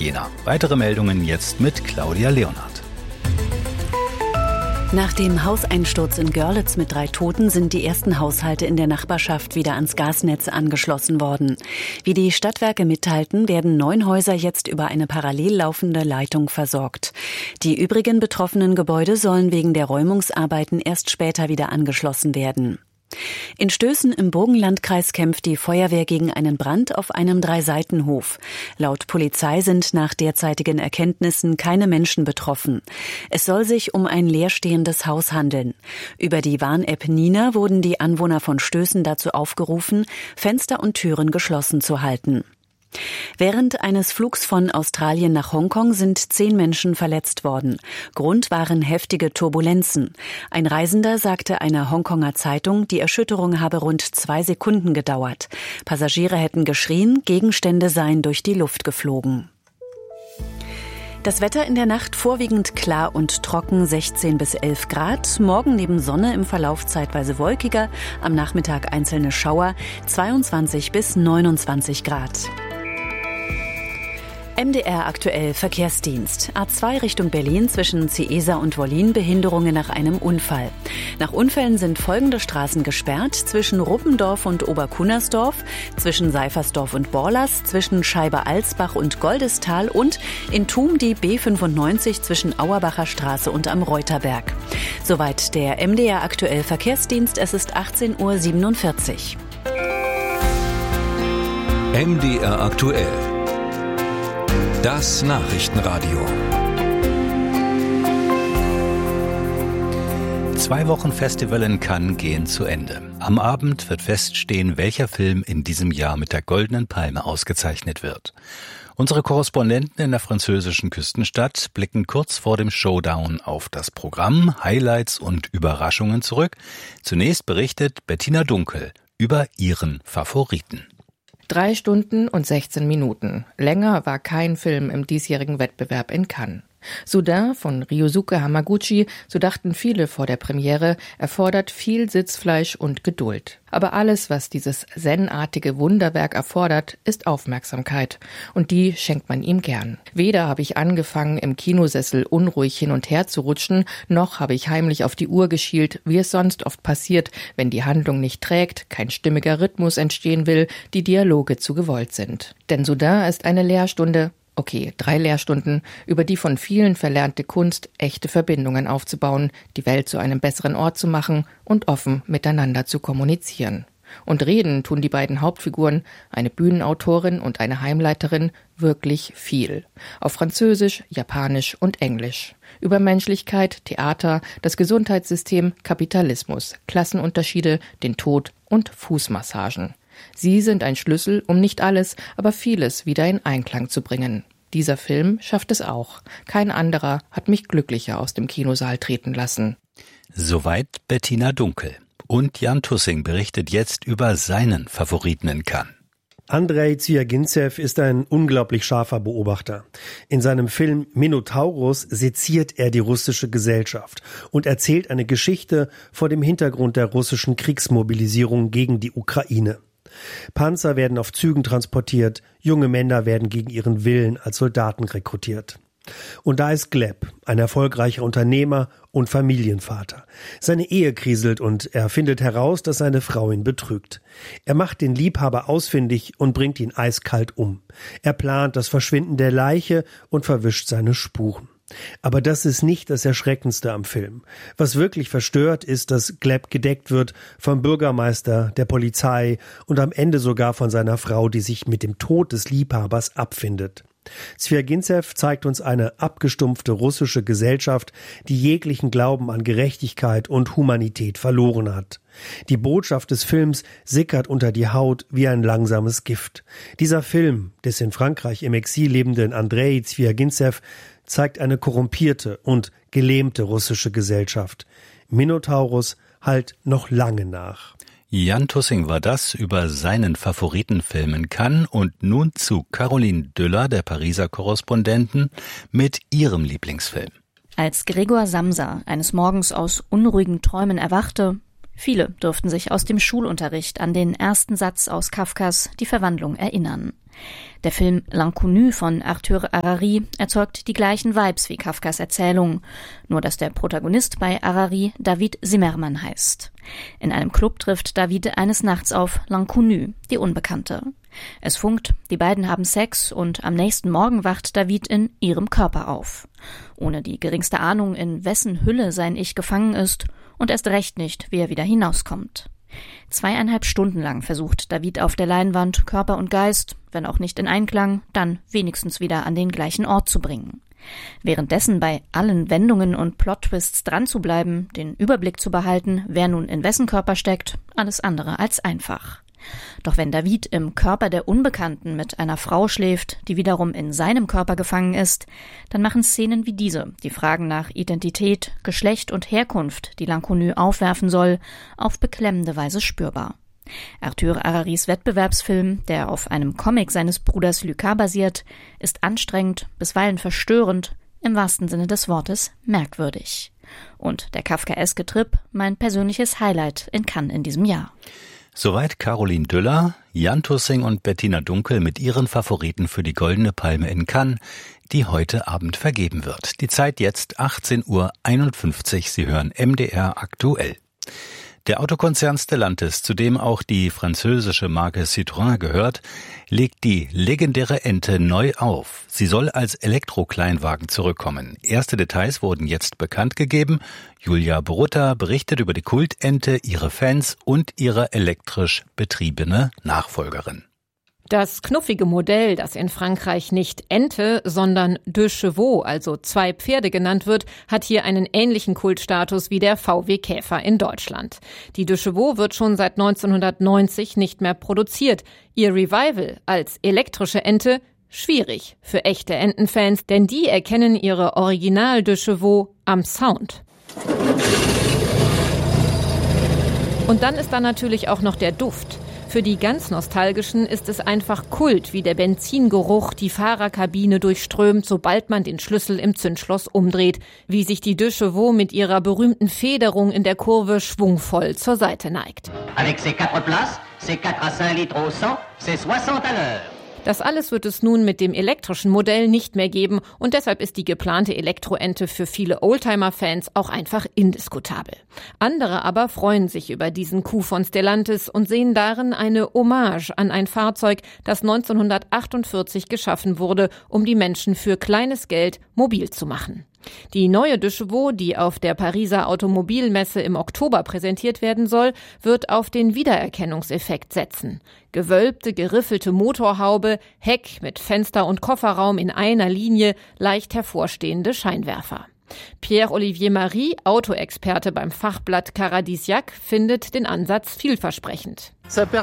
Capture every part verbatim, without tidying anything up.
Jena. Weitere Meldungen jetzt mit Claudia Leonhardt. Nach dem Hauseinsturz in Görlitz mit drei Toten sind die ersten Haushalte in der Nachbarschaft wieder ans Gasnetz angeschlossen worden. Wie die Stadtwerke mitteilten, werden neun Häuser jetzt über eine parallel laufende Leitung versorgt. Die übrigen betroffenen Gebäude sollen wegen der Räumungsarbeiten erst später wieder angeschlossen werden. In Stößen im Burgenlandkreis kämpft die Feuerwehr gegen einen Brand auf einem Dreiseitenhof. Laut Polizei sind nach derzeitigen Erkenntnissen keine Menschen betroffen. Es soll sich um ein leerstehendes Haus handeln. Über die Warn-App Nina wurden die Anwohner von Stößen dazu aufgerufen, Fenster und Türen geschlossen zu halten. Während eines Flugs von Australien nach Hongkong sind zehn Menschen verletzt worden. Grund waren heftige Turbulenzen. Ein Reisender sagte einer Hongkonger Zeitung, die Erschütterung habe rund zwei Sekunden gedauert. Passagiere hätten geschrien, Gegenstände seien durch die Luft geflogen. Das Wetter in der Nacht vorwiegend klar und trocken, sechzehn bis elf Grad. Morgen neben Sonne im Verlauf zeitweise wolkiger, am Nachmittag einzelne Schauer, zweiundzwanzig bis neunundzwanzig Grad. M D R aktuell Verkehrsdienst. A zwei Richtung Berlin zwischen Ciesa und Wollin Behinderungen nach einem Unfall. Nach Unfällen sind folgende Straßen gesperrt: zwischen Ruppendorf und Oberkunnersdorf, zwischen Seifersdorf und Borlas, zwischen Scheibe-Alsbach und Goldestal und in Thum die B fünfundneunzig zwischen Auerbacher Straße und am Reuterberg. Soweit der M D R aktuell Verkehrsdienst. Es ist achtzehn Uhr siebenundvierzig. M D R aktuell. Das Nachrichtenradio. Zwei Wochen Festival in Cannes gehen zu Ende. Am Abend wird feststehen, welcher Film in diesem Jahr mit der Goldenen Palme ausgezeichnet wird. Unsere Korrespondenten in der französischen Küstenstadt blicken kurz vor dem Showdown auf das Programm, Highlights und Überraschungen zurück. Zunächst berichtet Bettina Dunkel über ihren Favoriten. Drei Stunden und sechzehn Minuten. Länger war kein Film im diesjährigen Wettbewerb in Cannes. Soudain von Ryosuke Hamaguchi, so dachten viele vor der Premiere, erfordert viel Sitzfleisch und Geduld. Aber alles, was dieses zen-artige Wunderwerk erfordert, ist Aufmerksamkeit. Und die schenkt man ihm gern. Weder habe ich angefangen, im Kinosessel unruhig hin und her zu rutschen, noch habe ich heimlich auf die Uhr geschielt, wie es sonst oft passiert, wenn die Handlung nicht trägt, kein stimmiger Rhythmus entstehen will, die Dialoge zu gewollt sind. Denn Soudain ist eine Lehrstunde, Okay, drei Lehrstunden, über die von vielen verlernte Kunst, echte Verbindungen aufzubauen, die Welt zu einem besseren Ort zu machen und offen miteinander zu kommunizieren. Und reden tun die beiden Hauptfiguren, eine Bühnenautorin und eine Heimleiterin, wirklich viel. Auf Französisch, Japanisch und Englisch. Über Menschlichkeit, Theater, das Gesundheitssystem, Kapitalismus, Klassenunterschiede, den Tod und Fußmassagen. Sie sind ein Schlüssel, um nicht alles, aber vieles wieder in Einklang zu bringen. Dieser Film schafft es auch. Kein anderer hat mich glücklicher aus dem Kinosaal treten lassen. Soweit Bettina Dunkel. Und Jan Tussing berichtet jetzt über seinen Favoriten in Cannes. Andrei Zvyagintsev ist ein unglaublich scharfer Beobachter. In seinem Film Minotaurus seziert er die russische Gesellschaft und erzählt eine Geschichte vor dem Hintergrund der russischen Kriegsmobilisierung gegen die Ukraine. Panzer werden auf Zügen transportiert, junge Männer werden gegen ihren Willen als Soldaten rekrutiert. Und da ist Gleb, ein erfolgreicher Unternehmer und Familienvater. Seine Ehe kriselt und er findet heraus, dass seine Frau ihn betrügt. Er macht den Liebhaber ausfindig und bringt ihn eiskalt um. Er plant das Verschwinden der Leiche und verwischt seine Spuren. Aber das ist nicht das Erschreckendste am Film. Was wirklich verstört, ist, dass Gleb gedeckt wird vom Bürgermeister, der Polizei und am Ende sogar von seiner Frau, die sich mit dem Tod des Liebhabers abfindet. Zvyagintsev zeigt uns eine abgestumpfte russische Gesellschaft, die jeglichen Glauben an Gerechtigkeit und Humanität verloren hat. Die Botschaft des Films sickert unter die Haut wie ein langsames Gift. Dieser Film des in Frankreich im Exil lebenden Andrei Zvyagintsev zeigt eine korrumpierte und gelähmte russische Gesellschaft. Minotaurus hallt noch lange nach. Jan Tussing war das über seinen Favoritenfilm in Cannes und nun zu Caroline Düller, der Pariser Korrespondentin, mit ihrem Lieblingsfilm. Als Gregor Samsa eines Morgens aus unruhigen Träumen erwachte, viele dürften sich aus dem Schulunterricht an den ersten Satz aus Kafkas Die Verwandlung erinnern. Der Film L'Inconnu von Arthur Harari erzeugt die gleichen Vibes wie Kafkas Erzählung, nur dass der Protagonist bei Harari David Zimmermann heißt. In einem Club trifft David eines Nachts auf L'Inconnu, die Unbekannte. Es funkt, die beiden haben Sex und am nächsten Morgen wacht David in ihrem Körper auf. Ohne die geringste Ahnung, in wessen Hülle sein Ich gefangen ist und erst recht nicht, wie er wieder hinauskommt. Zweieinhalb Stunden lang versucht David auf der Leinwand Körper und Geist, wenn auch nicht in Einklang, dann wenigstens wieder an den gleichen Ort zu bringen. Währenddessen bei allen Wendungen und Plot-Twists dran zu bleiben, den Überblick zu behalten, wer nun in wessen Körper steckt, alles andere als einfach. Doch wenn David im Körper der Unbekannten mit einer Frau schläft, die wiederum in seinem Körper gefangen ist, dann machen Szenen wie diese, die Fragen nach Identität, Geschlecht und Herkunft, die L'Inconnu aufwerfen soll, auf beklemmende Weise spürbar. Arthur Hararis Wettbewerbsfilm, der auf einem Comic seines Bruders Lucas basiert, ist anstrengend, bisweilen verstörend, im wahrsten Sinne des Wortes merkwürdig. Und der kafkaeske Trip mein persönliches Highlight in Cannes in diesem Jahr. Soweit Caroline Düller, Jan Tussing und Bettina Dunkel mit ihren Favoriten für die Goldene Palme in Cannes, die heute Abend vergeben wird. Die Zeit jetzt achtzehn Uhr einundfünfzig. Sie hören M D R aktuell. Der Autokonzern Stellantis, zu dem auch die französische Marke Citroën gehört, legt die legendäre Ente neu auf. Sie soll als Elektrokleinwagen zurückkommen. Erste Details wurden jetzt bekannt gegeben. Julia Borutta berichtet über die Kultente, ihre Fans und ihre elektrisch betriebene Nachfolgerin. Das knuffige Modell, das in Frankreich nicht Ente, sondern Deux Chevaux, also zwei Pferde genannt wird, hat hier einen ähnlichen Kultstatus wie der V W Käfer in Deutschland. Die Deux Chevaux wird schon seit neunzehnhundertneunzig nicht mehr produziert. Ihr Revival als elektrische Ente schwierig für echte Entenfans, denn die erkennen ihre Original Deux Chevaux am Sound. Und dann ist da natürlich auch noch der Duft. Für die ganz Nostalgischen ist es einfach Kult, wie der Benzingeruch die Fahrerkabine durchströmt, sobald man den Schlüssel im Zündschloss umdreht, wie sich die Deux Chevaux mit ihrer berühmten Federung in der Kurve schwungvoll zur Seite neigt. Avec ses quatre places, ses quatre à cinq litres au cent, c'est soixante à l'heure. Das alles wird es nun mit dem elektrischen Modell nicht mehr geben und deshalb ist die geplante Elektroente für viele Oldtimer-Fans auch einfach indiskutabel. Andere aber freuen sich über diesen Coup von Stellantis und sehen darin eine Hommage an ein Fahrzeug, das neunzehnhundertachtundvierzig geschaffen wurde, um die Menschen für kleines Geld mobil zu machen. Die neue Deux Chevaux, die auf der Pariser Automobilmesse im Oktober präsentiert werden soll, wird auf den Wiedererkennungseffekt setzen. Gewölbte, geriffelte Motorhaube, Heck mit Fenster und Kofferraum in einer Linie, leicht hervorstehende Scheinwerfer. Pierre-Olivier Marie, Autoexperte beim Fachblatt Caradisiac, findet den Ansatz vielversprechend.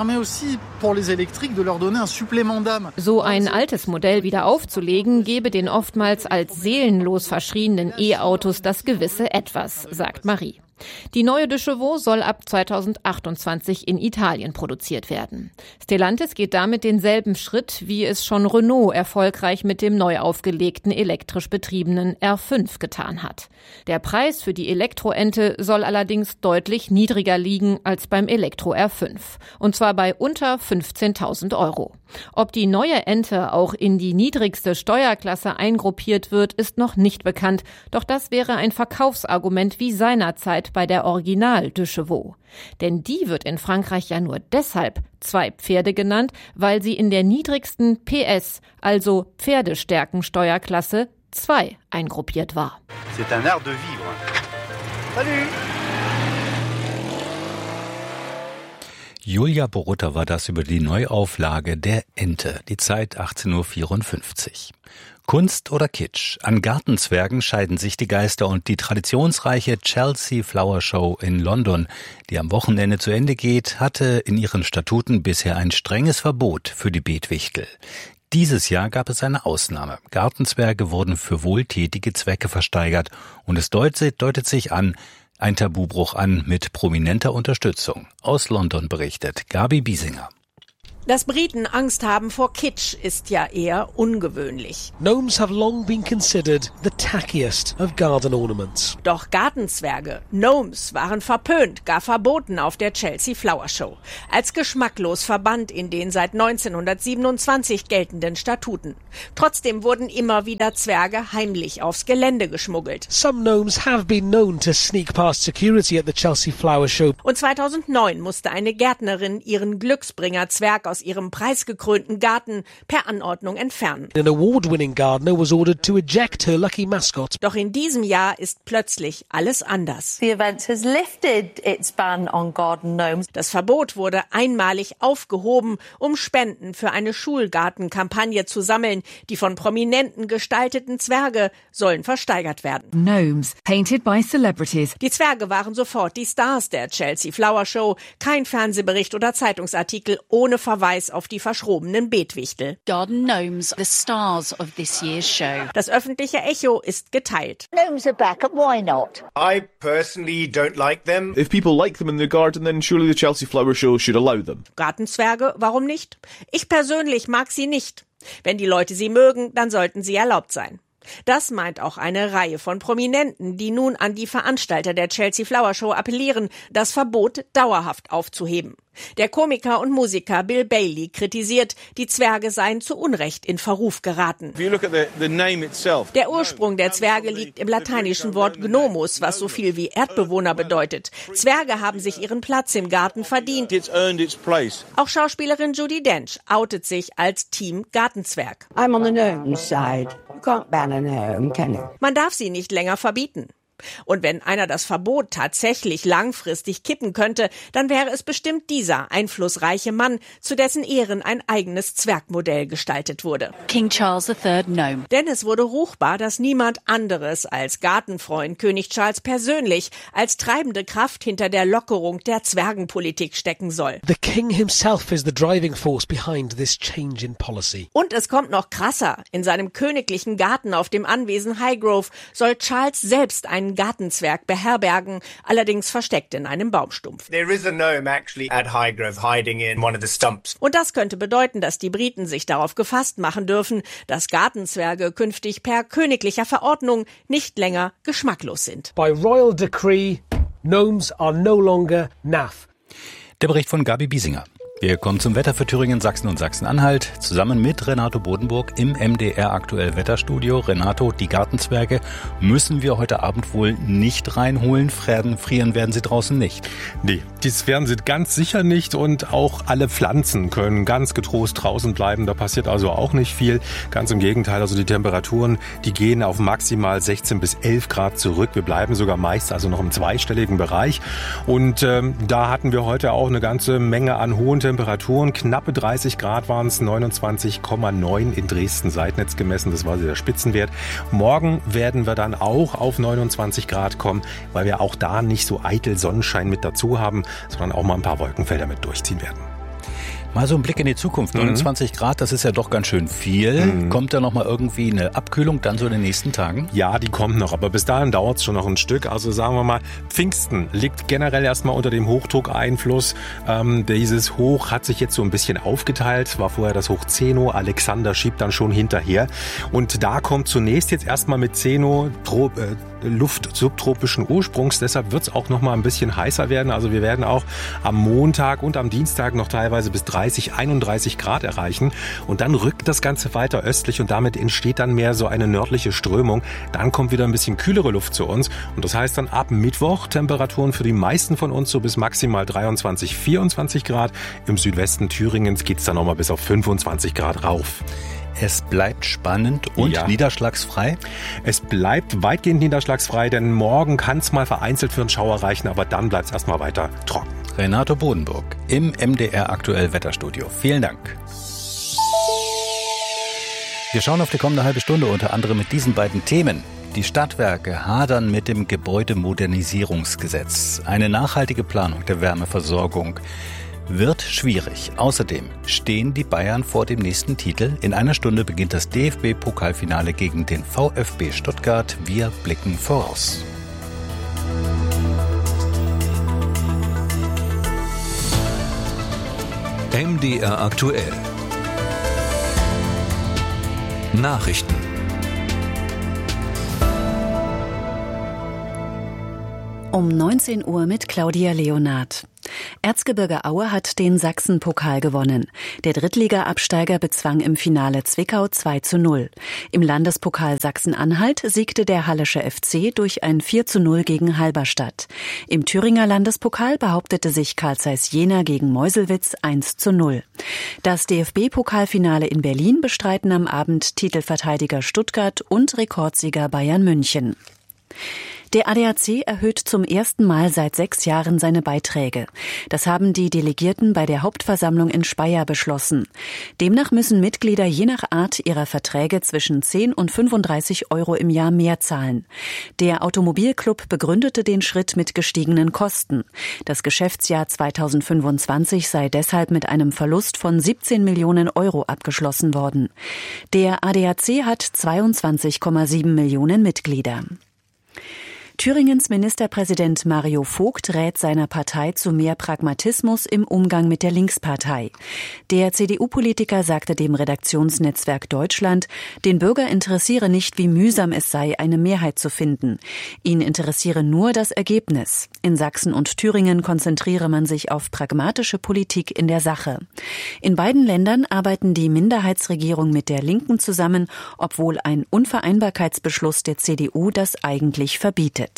So ein altes Modell wieder aufzulegen, gebe den oftmals als seelenlos verschrienen E-Autos das gewisse Etwas, sagt Marie. Die neue Deux Chevaux soll ab zweitausendachtundzwanzig in Italien produziert werden. Stellantis geht damit denselben Schritt, wie es schon Renault erfolgreich mit dem neu aufgelegten elektrisch betriebenen R fünf getan hat. Der Preis für die Elektroente soll allerdings deutlich niedriger liegen als beim Elektro R fünf. Und zwar bei unter fünfzehntausend Euro. Ob die neue Ente auch in die niedrigste Steuerklasse eingruppiert wird, ist noch nicht bekannt. Doch das wäre ein Verkaufsargument wie seinerzeit bei der Original Deux Chevaux. Denn die wird in Frankreich ja nur deshalb zwei Pferde genannt, weil sie in der niedrigsten P S, also Pferdestärkensteuerklasse zwei eingruppiert war. C'est un art de vivre. Salut! Julia Borutta war das über die Neuauflage der Ente. Die Zeit achtzehn Uhr vierundfünfzig. Kunst oder Kitsch? An Gartenzwergen scheiden sich die Geister und die traditionsreiche Chelsea Flower Show in London, die am Wochenende zu Ende geht, hatte in ihren Statuten bisher ein strenges Verbot für die Beetwichtel. Dieses Jahr gab es eine Ausnahme. Gartenzwerge wurden für wohltätige Zwecke versteigert und es deutet, deutet sich an, ein Tabubruch an mit prominenter Unterstützung. Aus London berichtet Gabi Biesinger. Dass Briten Angst haben vor Kitsch ist ja eher ungewöhnlich. Gnomes have long been considered the tackiest of garden ornaments. Doch Gartenzwerge, Gnomes, waren verpönt, gar verboten auf der Chelsea Flower Show. Als geschmacklos verbannt in den seit neunzehnhundertsiebenundzwanzig geltenden Statuten. Trotzdem wurden immer wieder Zwerge heimlich aufs Gelände geschmuggelt. Some gnomes have been known to sneak past security at the Chelsea Flower Show. Und zweitausendneun musste eine Gärtnerin ihren Glücksbringer-Zwerg aus ihrem preisgekrönten Garten per Anordnung entfernen. An award-winning gardener was ordered to eject her lucky mascot. Doch in diesem Jahr ist plötzlich alles anders. The event has lifted its ban on garden gnomes. Das Verbot wurde einmalig aufgehoben, um Spenden für eine Schulgartenkampagne zu sammeln. Die von Prominenten gestalteten Zwerge sollen versteigert werden. Gnomes, painted by celebrities. Die Zwerge waren sofort die Stars der Chelsea Flower Show. Kein Fernsehbericht oder Zeitungsartikel ohne Verweis auf die verschrobenen Beetwichtel. Garden Gnomes, the stars of this year's show. Das öffentliche Echo ist geteilt. Gnomes are back, and why not? I personally don't like them. If people like them in their garden, then surely the Chelsea Flower Show should allow them. Gartenzwerge, warum nicht? Ich persönlich mag sie nicht. Wenn die Leute sie mögen, dann sollten sie erlaubt sein. Das meint auch eine Reihe von Prominenten, die nun an die Veranstalter der Chelsea Flower Show appellieren, das Verbot dauerhaft aufzuheben. Der Komiker und Musiker Bill Bailey kritisiert, die Zwerge seien zu Unrecht in Verruf geraten. Der Ursprung der Zwerge liegt im lateinischen Wort Gnomus, was so viel wie Erdbewohner bedeutet. Zwerge haben sich ihren Platz im Garten verdient. Auch Schauspielerin Judi Dench outet sich als Team Gartenzwerg. I'm on the gnome side. You can't ban a gnome, can you? Man darf sie nicht länger verbieten. Und wenn einer das Verbot tatsächlich langfristig kippen könnte, dann wäre es bestimmt dieser einflussreiche Mann, zu dessen Ehren ein eigenes Zwergmodell gestaltet wurde. King Charles the Third Gnome. Denn es wurde ruchbar, dass niemand anderes als Gartenfreund König Charles persönlich als treibende Kraft hinter der Lockerung der Zwergenpolitik stecken soll. The King himself is the driving force behind this change in policy. Und es kommt noch krasser. In seinem königlichen Garten auf dem Anwesen Highgrove soll Charles selbst einen Gartenzwerg beherbergen, allerdings versteckt in einem Baumstumpf. There is a gnome actually at Highgrove hiding in one of the stumps. Und das könnte bedeuten, dass die Briten sich darauf gefasst machen dürfen, dass Gartenzwerge künftig per königlicher Verordnung nicht länger geschmacklos sind. By royal decree, gnomes are no longer naff. Der Bericht von Gabi Biesinger. Wir kommen zum Wetter für Thüringen, Sachsen und Sachsen-Anhalt. Zusammen mit Renato Bodenburg im M D R Aktuell Wetterstudio. Renato, die Gartenzwerge müssen wir heute Abend wohl nicht reinholen. Frieren, frieren werden sie draußen nicht. Nee, dies werden sie ganz sicher nicht. Und auch alle Pflanzen können ganz getrost draußen bleiben. Da passiert also auch nicht viel. Ganz im Gegenteil, also die Temperaturen, die gehen auf maximal sechzehn bis elf Grad zurück. Wir bleiben sogar meist also noch im zweistelligen Bereich. Und ähm, da hatten wir heute auch eine ganze Menge an hohen Temperaturen. Knappe dreißig Grad waren es, neunundzwanzig Komma neun in Dresden-Seidnitz gemessen. Das war der Spitzenwert. Morgen werden wir dann auch auf neunundzwanzig Grad kommen, weil wir auch da nicht so eitel Sonnenschein mit dazu haben, sondern auch mal ein paar Wolkenfelder mit durchziehen werden. Mal so ein Blick in die Zukunft. neunundzwanzig mhm. Grad, das ist ja doch ganz schön viel. Mhm. Kommt da noch mal irgendwie eine Abkühlung dann so in den nächsten Tagen? Ja, die kommt noch, aber bis dahin dauert es schon noch ein Stück. Also sagen wir mal, Pfingsten liegt generell erstmal unter dem Hochdruckeinfluss. Ähm, dieses Hoch hat sich jetzt so ein bisschen aufgeteilt. War vorher das Hoch Zeno. Alexander schiebt dann schon hinterher. Und da kommt zunächst jetzt erstmal mit Zeno Tro- äh, Luft subtropischen Ursprungs. Deshalb wird es auch noch mal ein bisschen heißer werden. Also wir werden auch am Montag und am Dienstag noch teilweise bis dreißig, einunddreißig Grad erreichen. Und dann rückt das Ganze weiter östlich und damit entsteht dann mehr so eine nördliche Strömung. Dann kommt wieder ein bisschen kühlere Luft zu uns. Und das heißt dann ab Mittwoch Temperaturen für die meisten von uns so bis maximal dreiundzwanzig, vierundzwanzig Grad. Im Südwesten Thüringens geht es dann noch mal bis auf fünfundzwanzig Grad rauf. Es bleibt spannend und ja. niederschlagsfrei? Es bleibt weitgehend niederschlagsfrei, denn morgen kann es mal vereinzelt für einen Schauer reichen, aber dann bleibt es erstmal weiter trocken. Renato Bodenburg im M D R Aktuell Wetterstudio. Vielen Dank. Wir schauen auf die kommende halbe Stunde unter anderem mit diesen beiden Themen. Die Stadtwerke hadern mit dem Gebäudemodernisierungsgesetz. Eine nachhaltige Planung der Wärmeversorgung wird schwierig. Außerdem stehen die Bayern vor dem nächsten Titel. In einer Stunde beginnt das D F B-Pokalfinale gegen den VfB Stuttgart. Wir blicken voraus. M D R aktuell. Nachrichten. Um neunzehn Uhr mit Claudia Leonard. Erzgebirge Aue hat den Sachsen-Pokal gewonnen. Der Drittliga-Absteiger bezwang im Finale Zwickau zwei zu null. Im Landespokal Sachsen-Anhalt siegte der Hallische F C durch ein vier zu null gegen Halberstadt. Im Thüringer Landespokal behauptete sich Carl Zeiss Jena gegen Meuselwitz eins zu null. Das D F B-Pokalfinale in Berlin bestreiten am Abend Titelverteidiger Stuttgart und Rekordsieger Bayern München. Der A D A C erhöht zum ersten Mal seit sechs Jahren seine Beiträge. Das haben die Delegierten bei der Hauptversammlung in Speyer beschlossen. Demnach müssen Mitglieder je nach Art ihrer Verträge zwischen zehn und fünfunddreißig Euro im Jahr mehr zahlen. Der Automobilclub begründete den Schritt mit gestiegenen Kosten. Das Geschäftsjahr zweitausendfünfundzwanzig sei deshalb mit einem Verlust von siebzehn Millionen Euro abgeschlossen worden. Der A D A C hat zweiundzwanzig Komma sieben Millionen Mitglieder. Thüringens Ministerpräsident Mario Vogt rät seiner Partei zu mehr Pragmatismus im Umgang mit der Linkspartei. Der C D U-Politiker sagte dem Redaktionsnetzwerk Deutschland, den Bürger interessiere nicht, wie mühsam es sei, eine Mehrheit zu finden. Ihn interessiere nur das Ergebnis. In Sachsen und Thüringen konzentriere man sich auf pragmatische Politik in der Sache. In beiden Ländern arbeiten die Minderheitsregierung mit der Linken zusammen, obwohl ein Unvereinbarkeitsbeschluss der C D U das eigentlich verbietet.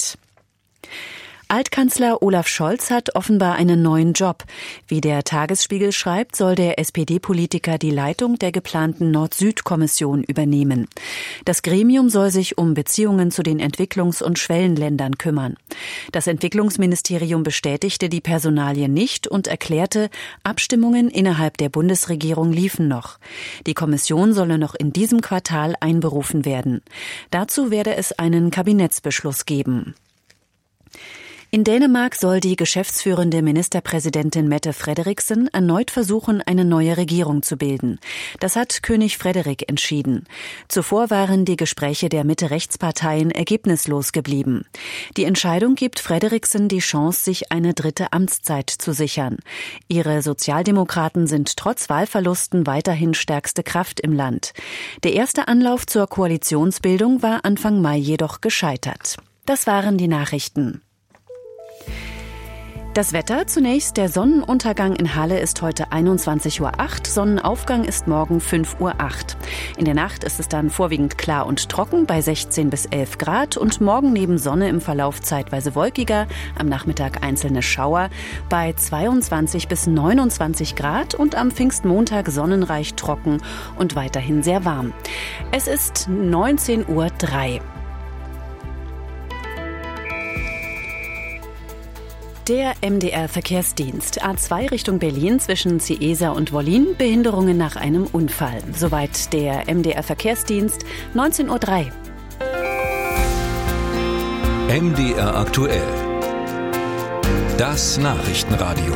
Altkanzler Olaf Scholz hat offenbar einen neuen Job. Wie der Tagesspiegel schreibt, soll der S P D-Politiker die Leitung der geplanten Nord-Süd-Kommission übernehmen. Das Gremium soll sich um Beziehungen zu den Entwicklungs- und Schwellenländern kümmern. Das Entwicklungsministerium bestätigte die Personalie nicht und erklärte, Abstimmungen innerhalb der Bundesregierung liefen noch. Die Kommission solle noch in diesem Quartal einberufen werden. Dazu werde es einen Kabinettsbeschluss geben. In Dänemark soll die geschäftsführende Ministerpräsidentin Mette Frederiksen erneut versuchen, eine neue Regierung zu bilden. Das hat König Frederik entschieden. Zuvor waren die Gespräche der Mitte-Rechts-Parteien ergebnislos geblieben. Die Entscheidung gibt Frederiksen die Chance, sich eine dritte Amtszeit zu sichern. Ihre Sozialdemokraten sind trotz Wahlverlusten weiterhin stärkste Kraft im Land. Der erste Anlauf zur Koalitionsbildung war Anfang Mai jedoch gescheitert. Das waren die Nachrichten. Das Wetter: Zunächst der Sonnenuntergang in Halle ist heute einundzwanzig Uhr acht, Sonnenaufgang ist morgen fünf Uhr acht. In der Nacht ist es dann vorwiegend klar und trocken bei sechzehn bis elf Grad und morgen neben Sonne im Verlauf zeitweise wolkiger, am Nachmittag einzelne Schauer bei zweiundzwanzig bis neunundzwanzig Grad und am Pfingstmontag sonnenreich trocken und weiterhin sehr warm. Es ist neunzehn Uhr drei. Der M D R-Verkehrsdienst. A zwei Richtung Berlin zwischen Ciesa und Wollin. Behinderungen nach einem Unfall. Soweit der M D R-Verkehrsdienst. neunzehn Uhr drei. M D R aktuell. Das Nachrichtenradio.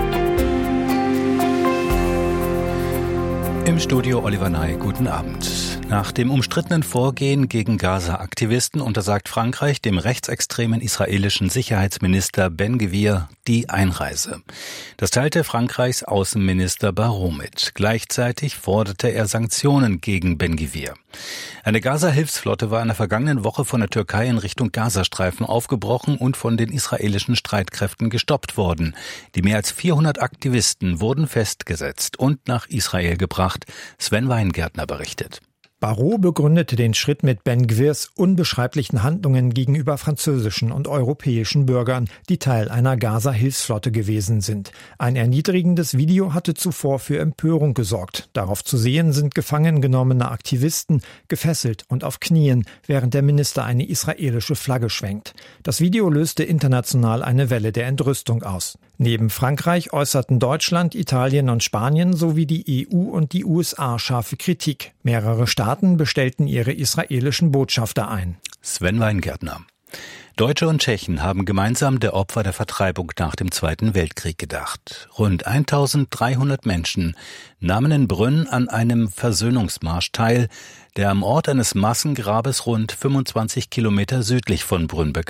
Im Studio Oliver Ney, guten Abend. Nach dem umstrittenen Vorgehen gegen Gaza-Aktivisten untersagt Frankreich dem rechtsextremen israelischen Sicherheitsminister Ben-Gvir die Einreise. Das teilte Frankreichs Außenminister Barrot mit. Gleichzeitig forderte er Sanktionen gegen Ben-Gvir. Eine Gaza-Hilfsflotte war in der vergangenen Woche von der Türkei in Richtung Gazastreifen aufgebrochen und von den israelischen Streitkräften gestoppt worden. Die mehr als vierhundert Aktivisten wurden festgesetzt und nach Israel gebracht. Sven Weingärtner berichtet. Barrot begründete den Schritt mit Ben-Gvirs unbeschreiblichen Handlungen gegenüber französischen und europäischen Bürgern, die Teil einer Gaza-Hilfsflotte gewesen sind. Ein erniedrigendes Video hatte zuvor für Empörung gesorgt. Darauf zu sehen sind gefangen genommene Aktivisten, gefesselt und auf Knien, während der Minister eine israelische Flagge schwenkt. Das Video löste international eine Welle der Entrüstung aus. Neben Frankreich äußerten Deutschland, Italien und Spanien sowie die E U und die U S A scharfe Kritik. Mehrere Staaten bestellten ihre israelischen Botschafter ein. Sven Weingärtner. Deutsche und Tschechen haben gemeinsam der Opfer der Vertreibung nach dem Zweiten Weltkrieg gedacht. Rund eintausenddreihundert Menschen nahmen in Brünn an einem Versöhnungsmarsch teil, der am Ort eines Massengrabes rund fünfundzwanzig Kilometer südlich von Brünn begann.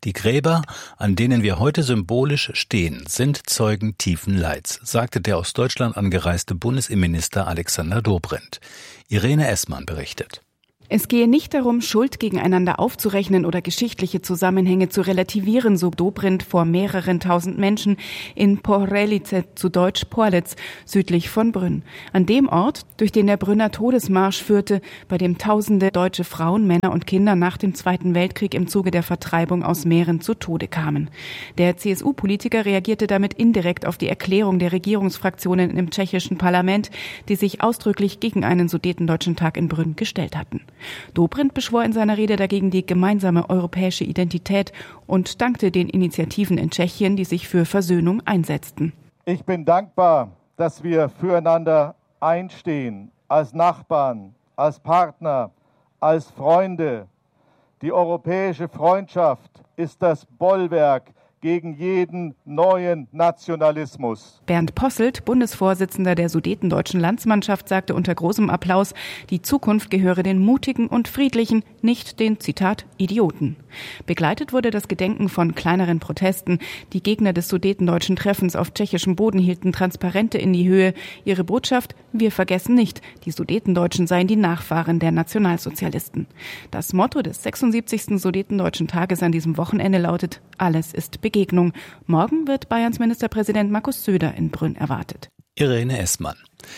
Die Gräber, an denen wir heute symbolisch stehen, sind Zeugen tiefen Leids, sagte der aus Deutschland angereiste Bundesinnenminister Alexander Dobrindt. Irene Essmann berichtet. Es gehe nicht darum, Schuld gegeneinander aufzurechnen oder geschichtliche Zusammenhänge zu relativieren, so Dobrindt vor mehreren tausend Menschen in Porelice, zu Deutsch Porlitz, südlich von Brünn. An dem Ort, durch den der Brünner Todesmarsch führte, bei dem tausende deutsche Frauen, Männer und Kinder nach dem Zweiten Weltkrieg im Zuge der Vertreibung aus Mähren zu Tode kamen. Der C S U-Politiker reagierte damit indirekt auf die Erklärung der Regierungsfraktionen im tschechischen Parlament, die sich ausdrücklich gegen einen Sudetendeutschen Tag in Brünn gestellt hatten. Dobrindt beschwor in seiner Rede dagegen die gemeinsame europäische Identität und dankte den Initiativen in Tschechien, die sich für Versöhnung einsetzten. Ich bin dankbar, dass wir füreinander einstehen, als Nachbarn, als Partner, als Freunde. Die europäische Freundschaft ist das Bollwerk gegen jeden neuen Nationalismus. Bernd Posselt, Bundesvorsitzender der Sudetendeutschen Landsmannschaft, sagte unter großem Applaus, die Zukunft gehöre den Mutigen und Friedlichen, nicht den, Zitat, Idioten. Begleitet wurde das Gedenken von kleineren Protesten. Die Gegner des Sudetendeutschen Treffens auf tschechischem Boden hielten Transparente in die Höhe. Ihre Botschaft: Wir vergessen nicht, die Sudetendeutschen seien die Nachfahren der Nationalsozialisten. Das Motto des sechsundsiebzigsten Sudetendeutschen Tages an diesem Wochenende lautet: Alles ist Begegnung. Begegnung. Morgen wird Bayerns Ministerpräsident Markus Söder in Brünn erwartet. Irene Essmann.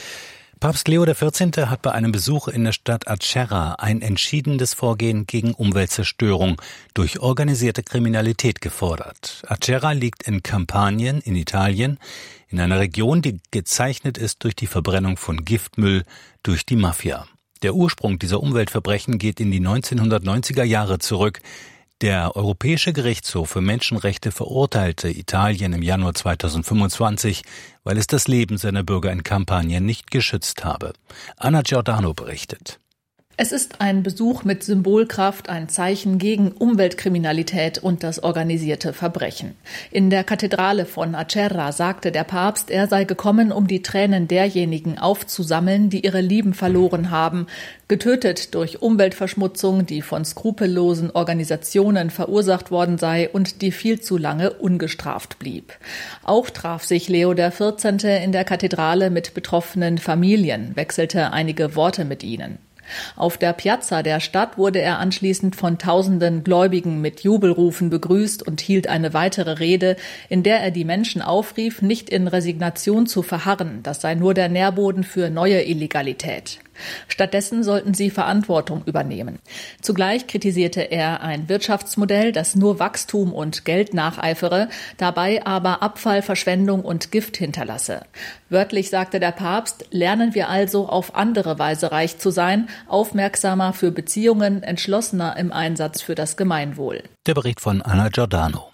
Papst Leo der vierzehnte hat bei einem Besuch in der Stadt Acerra ein entschiedenes Vorgehen gegen Umweltzerstörung durch organisierte Kriminalität gefordert. Acerra liegt in Kampanien in Italien, in einer Region, die gezeichnet ist durch die Verbrennung von Giftmüll durch die Mafia. Der Ursprung dieser Umweltverbrechen geht in die neunzehnhundertneunziger Jahre zurück. Der Europäische Gerichtshof für Menschenrechte verurteilte Italien im Januar zweitausendfünfundzwanzig, weil es das Leben seiner Bürger in Kampanien nicht geschützt habe. Anna Giordano berichtet. Es ist ein Besuch mit Symbolkraft, ein Zeichen gegen Umweltkriminalität und das organisierte Verbrechen. In der Kathedrale von Acerra sagte der Papst, er sei gekommen, um die Tränen derjenigen aufzusammeln, die ihre Lieben verloren haben, getötet durch Umweltverschmutzung, die von skrupellosen Organisationen verursacht worden sei und die viel zu lange ungestraft blieb. Auch traf sich Leo der vierzehnte in der Kathedrale mit betroffenen Familien, wechselte einige Worte mit ihnen. Auf der Piazza der Stadt wurde er anschließend von tausenden Gläubigen mit Jubelrufen begrüßt und hielt eine weitere Rede, in der er die Menschen aufrief, nicht in Resignation zu verharren, das sei nur der Nährboden für neue Illegalität. Stattdessen sollten sie Verantwortung übernehmen. Zugleich kritisierte er ein Wirtschaftsmodell, das nur Wachstum und Geld nacheifere, dabei aber Abfall, Verschwendung und Gift hinterlasse. Wörtlich sagte der Papst, lernen wir also auf andere Weise reich zu sein, aufmerksamer für Beziehungen, entschlossener im Einsatz für das Gemeinwohl. Der Bericht von Anna Giordano.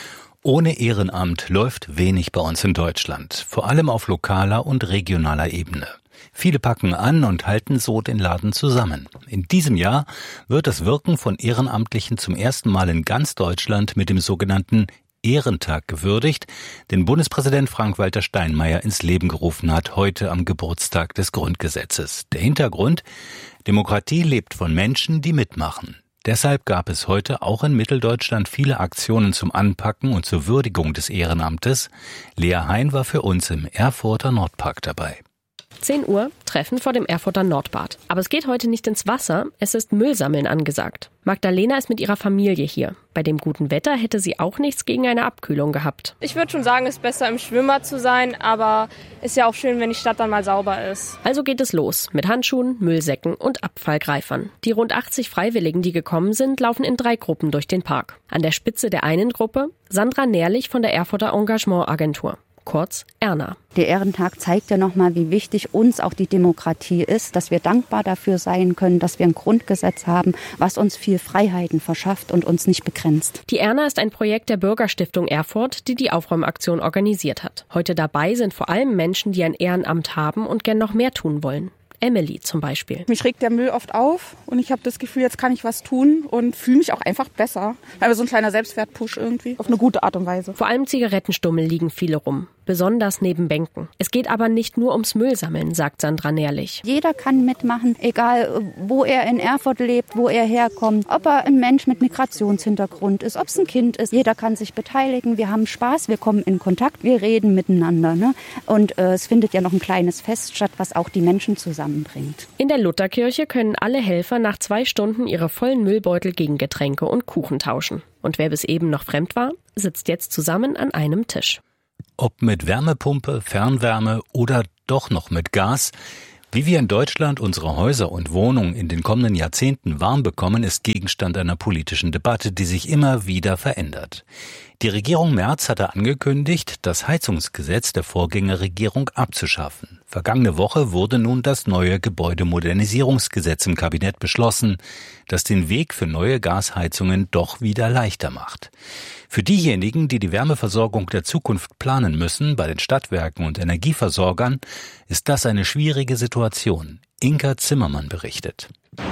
Ohne Ehrenamt läuft wenig bei uns in Deutschland, vor allem auf lokaler und regionaler Ebene. Viele packen an und halten so den Laden zusammen. In diesem Jahr wird das Wirken von Ehrenamtlichen zum ersten Mal in ganz Deutschland mit dem sogenannten Ehrentag gewürdigt, den Bundespräsident Frank-Walter Steinmeier ins Leben gerufen hat, heute am Geburtstag des Grundgesetzes. Der Hintergrund: Demokratie lebt von Menschen, die mitmachen. Deshalb gab es heute auch in Mitteldeutschland viele Aktionen zum Anpacken und zur Würdigung des Ehrenamtes. Lea Hein war für uns im Erfurter Nordpark dabei. zehn Uhr, Treffen vor dem Erfurter Nordbad. Aber es geht heute nicht ins Wasser, es ist Müllsammeln angesagt. Magdalena ist mit ihrer Familie hier. Bei dem guten Wetter hätte sie auch nichts gegen eine Abkühlung gehabt. Ich würde schon sagen, es ist besser im Schwimmbad zu sein, aber ist ja auch schön, wenn die Stadt dann mal sauber ist. Also geht es los mit Handschuhen, Müllsäcken und Abfallgreifern. Die rund achtzig Freiwilligen, die gekommen sind, laufen in drei Gruppen durch den Park. An der Spitze der einen Gruppe Sandra Nährlich von der Erfurter Engagement-Agentur. Kurz Erna. Der Ehrentag zeigt ja nochmal, wie wichtig uns auch die Demokratie ist, dass wir dankbar dafür sein können, dass wir ein Grundgesetz haben, was uns viel Freiheiten verschafft und uns nicht begrenzt. Die Erna ist ein Projekt der Bürgerstiftung Erfurt, die die Aufräumaktion organisiert hat. Heute dabei sind vor allem Menschen, die ein Ehrenamt haben und gern noch mehr tun wollen. Emily zum Beispiel. Mich regt der Müll oft auf und ich habe das Gefühl, jetzt kann ich was tun und fühle mich auch einfach besser. Also so ein kleiner Selbstwertpush irgendwie, auf eine gute Art und Weise. Vor allem Zigarettenstummel liegen viele rum. besonders neben Bänken. Es geht aber nicht nur ums Müllsammeln, sagt Sandra Nährlich. Jeder kann mitmachen, egal wo er in Erfurt lebt, wo er herkommt, ob er ein Mensch mit Migrationshintergrund ist, ob es ein Kind ist. Jeder kann sich beteiligen, wir haben Spaß, wir kommen in Kontakt, wir reden miteinander. Ne? Und äh, es findet ja noch ein kleines Fest statt, was auch die Menschen zusammenbringt. In der Lutherkirche können alle Helfer nach zwei Stunden ihre vollen Müllbeutel gegen Getränke und Kuchen tauschen. Und wer bis eben noch fremd war, sitzt jetzt zusammen an einem Tisch. Ob mit Wärmepumpe, Fernwärme oder doch noch mit Gas, wie wir in Deutschland unsere Häuser und Wohnungen in den kommenden Jahrzehnten warm bekommen, ist Gegenstand einer politischen Debatte, die sich immer wieder verändert. Die Regierung Merz hatte angekündigt, das Heizungsgesetz der Vorgängerregierung abzuschaffen. Vergangene Woche wurde nun das neue Gebäudemodernisierungsgesetz im Kabinett beschlossen, das den Weg für neue Gasheizungen doch wieder leichter macht. Für diejenigen, die die Wärmeversorgung der Zukunft planen müssen, bei den Stadtwerken und Energieversorgern, ist das eine schwierige Situation. Inka Zimmermann berichtet.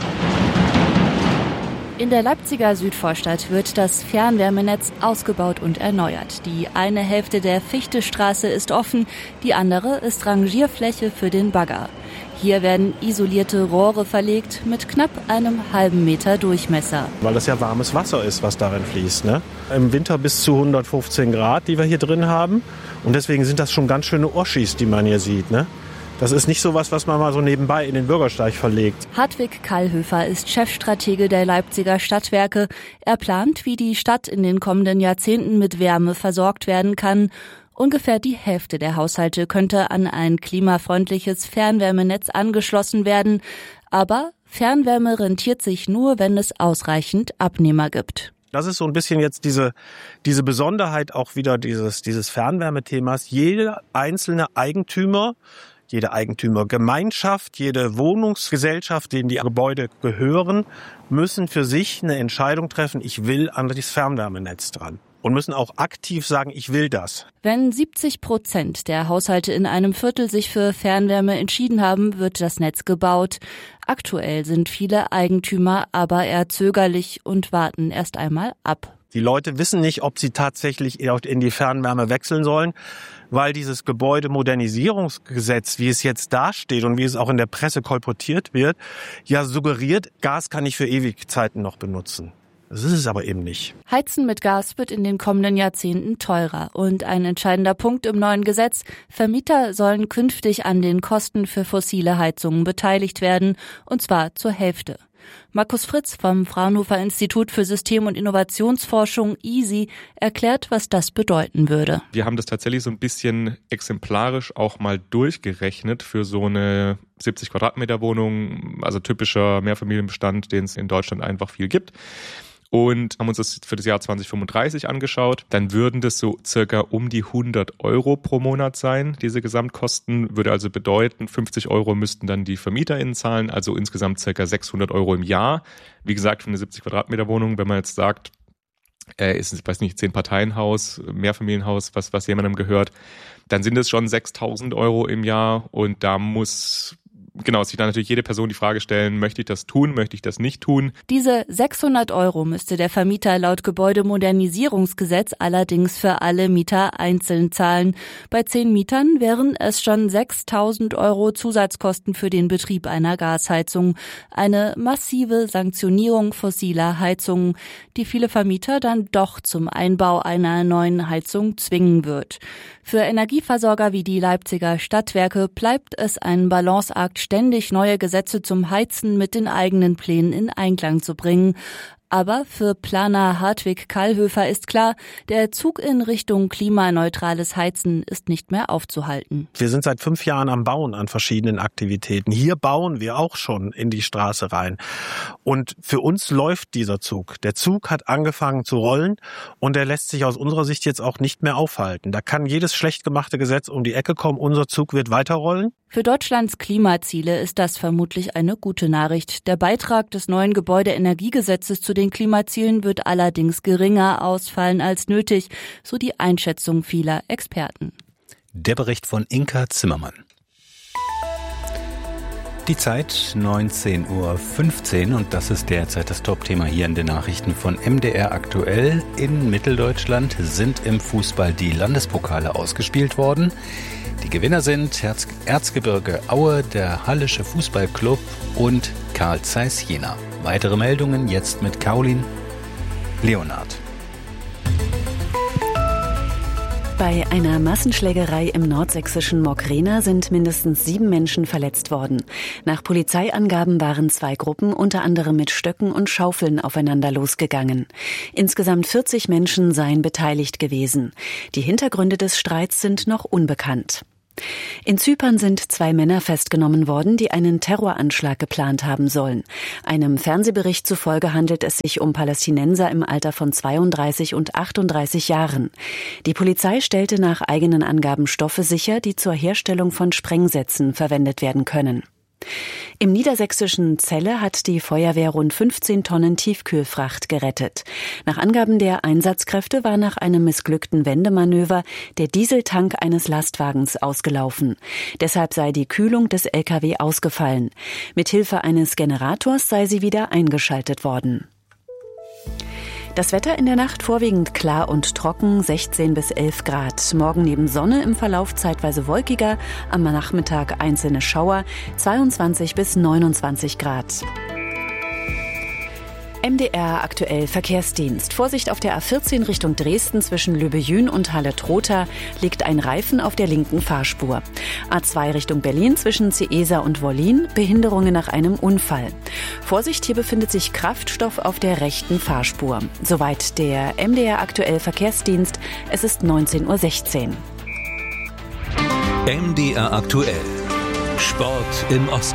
In der Leipziger Südvorstadt wird das Fernwärmenetz ausgebaut und erneuert. Die eine Hälfte der Fichtestraße ist offen, die andere ist Rangierfläche für den Bagger. Hier werden isolierte Rohre verlegt mit knapp einem halben Meter Durchmesser. Weil das ja warmes Wasser ist, was darin fließt. Ne? Im Winter bis zu hundertfünfzehn Grad, die wir hier drin haben. Und deswegen sind das schon ganz schöne Oschis, die man hier sieht. Ne? Das ist nicht so was, was man mal so nebenbei in den Bürgersteig verlegt. Hartwig Kallhöfer ist Chefstratege der Leipziger Stadtwerke. Er plant, wie die Stadt in den kommenden Jahrzehnten mit Wärme versorgt werden kann. Ungefähr die Hälfte der Haushalte könnte an ein klimafreundliches Fernwärmenetz angeschlossen werden. Aber Fernwärme rentiert sich nur, wenn es ausreichend Abnehmer gibt. Das ist so ein bisschen jetzt diese, diese Besonderheit auch wieder dieses, dieses Fernwärmethemas. Jeder einzelne Eigentümer, jede Eigentümergemeinschaft, jede Wohnungsgesellschaft, denen die Gebäude gehören, müssen für sich eine Entscheidung treffen, ich will an das Fernwärmenetz dran. Und müssen auch aktiv sagen, ich will das. Wenn siebzig Prozent der Haushalte in einem Viertel sich für Fernwärme entschieden haben, wird das Netz gebaut. Aktuell sind viele Eigentümer aber eher zögerlich und warten erst einmal ab. Die Leute wissen nicht, ob sie tatsächlich in die Fernwärme wechseln sollen, weil dieses Gebäudemodernisierungsgesetz, wie es jetzt dasteht und wie es auch in der Presse kolportiert wird, ja suggeriert, Gas kann ich für Ewigzeiten noch benutzen. Das ist es aber eben nicht. Heizen mit Gas wird in den kommenden Jahrzehnten teurer. Und ein entscheidender Punkt im neuen Gesetz: Vermieter sollen künftig an den Kosten für fossile Heizungen beteiligt werden, und zwar zur Hälfte. Markus Fritz vom Fraunhofer Institut für System- und Innovationsforschung I S I erklärt, was das bedeuten würde. Wir haben das tatsächlich so ein bisschen exemplarisch auch mal durchgerechnet für so eine siebzig Quadratmeter Wohnung, also typischer Mehrfamilienbestand, den es in Deutschland einfach viel gibt. Und haben uns das für das Jahr zwanzig fünfunddreißig angeschaut. Dann würden das so circa um die hundert Euro pro Monat sein. Diese Gesamtkosten würde also bedeuten, fünfzig Euro müssten dann die VermieterInnen zahlen, also insgesamt circa sechshundert Euro im Jahr. Wie gesagt, für eine siebzig Quadratmeter Wohnung, wenn man jetzt sagt, äh, ist, ich weiß nicht, Zehn-Parteien-Haus, Mehrfamilienhaus, was, was jemandem gehört, dann sind es schon sechstausend Euro im Jahr und da muss Genau, sich dann natürlich jede Person die Frage stellen, möchte ich das tun, möchte ich das nicht tun? Diese sechshundert Euro müsste der Vermieter laut Gebäudemodernisierungsgesetz allerdings für alle Mieter einzeln zahlen. Bei zehn Mietern wären es schon sechstausend Euro Zusatzkosten für den Betrieb einer Gasheizung. Eine massive Sanktionierung fossiler Heizungen, die viele Vermieter dann doch zum Einbau einer neuen Heizung zwingen wird. Für Energieversorger wie die Leipziger Stadtwerke bleibt es ein Balanceakt, ständig neue Gesetze zum Heizen mit den eigenen Plänen in Einklang zu bringen. Aber für Planer Hartwig Kallhöfer ist klar, der Zug in Richtung klimaneutrales Heizen ist nicht mehr aufzuhalten. Wir sind seit fünf Jahren am Bauen an verschiedenen Aktivitäten. Hier bauen wir auch schon in die Straße rein. Und für uns läuft dieser Zug. Der Zug hat angefangen zu rollen und er lässt sich aus unserer Sicht jetzt auch nicht mehr aufhalten. Da kann jedes schlecht gemachte Gesetz um die Ecke kommen. Unser Zug wird weiterrollen. Für Deutschlands Klimaziele ist das vermutlich eine gute Nachricht. Der Beitrag des neuen Gebäudeenergiegesetzes zu den Klimazielen wird allerdings geringer ausfallen als nötig, so die Einschätzung vieler Experten. Der Bericht von Inka Zimmermann. Die Zeit neunzehn Uhr fünfzehn und das ist derzeit das Top-Thema hier in den Nachrichten von M D R aktuell. In Mitteldeutschland sind im Fußball die Landespokale ausgespielt worden. Die Gewinner sind Herz- Erzgebirge Aue, der Hallische Fußballclub und Carl Zeiss Jena. Weitere Meldungen jetzt mit Caroline Leonard. Bei einer Massenschlägerei im nordsächsischen Mockrena sind mindestens sieben Menschen verletzt worden. Nach Polizeiangaben waren zwei Gruppen unter anderem mit Stöcken und Schaufeln aufeinander losgegangen. Insgesamt vierzig Menschen seien beteiligt gewesen. Die Hintergründe des Streits sind noch unbekannt. In Zypern sind zwei Männer festgenommen worden, die einen Terroranschlag geplant haben sollen. Einem Fernsehbericht zufolge handelt es sich um Palästinenser im Alter von zweiunddreißig und achtunddreißig Jahren. Die Polizei stellte nach eigenen Angaben Stoffe sicher, die zur Herstellung von Sprengsätzen verwendet werden können. Im niedersächsischen Celle hat die Feuerwehr rund fünfzehn Tonnen Tiefkühlfracht gerettet. Nach Angaben der Einsatzkräfte war nach einem missglückten Wendemanöver der Dieseltank eines Lastwagens ausgelaufen. Deshalb sei die Kühlung des L K W ausgefallen. Mithilfe eines Generators sei sie wieder eingeschaltet worden. Das Wetter in der Nacht vorwiegend klar und trocken, sechzehn bis elf Grad. Morgen neben Sonne, im Verlauf zeitweise wolkiger, am Nachmittag einzelne Schauer, zweiundzwanzig bis neunundzwanzig Grad. M D R aktuell Verkehrsdienst. Vorsicht auf der A vierzehn Richtung Dresden zwischen Lübejün und Halle-Trotha liegt ein Reifen auf der linken Fahrspur. A zwei Richtung Berlin zwischen Ciesa und Wollin, Behinderungen nach einem Unfall. Vorsicht, hier befindet sich Kraftstoff auf der rechten Fahrspur. Soweit der M D R aktuell Verkehrsdienst. Es ist neunzehn Uhr sechzehn. M D R aktuell. Sport im Osten.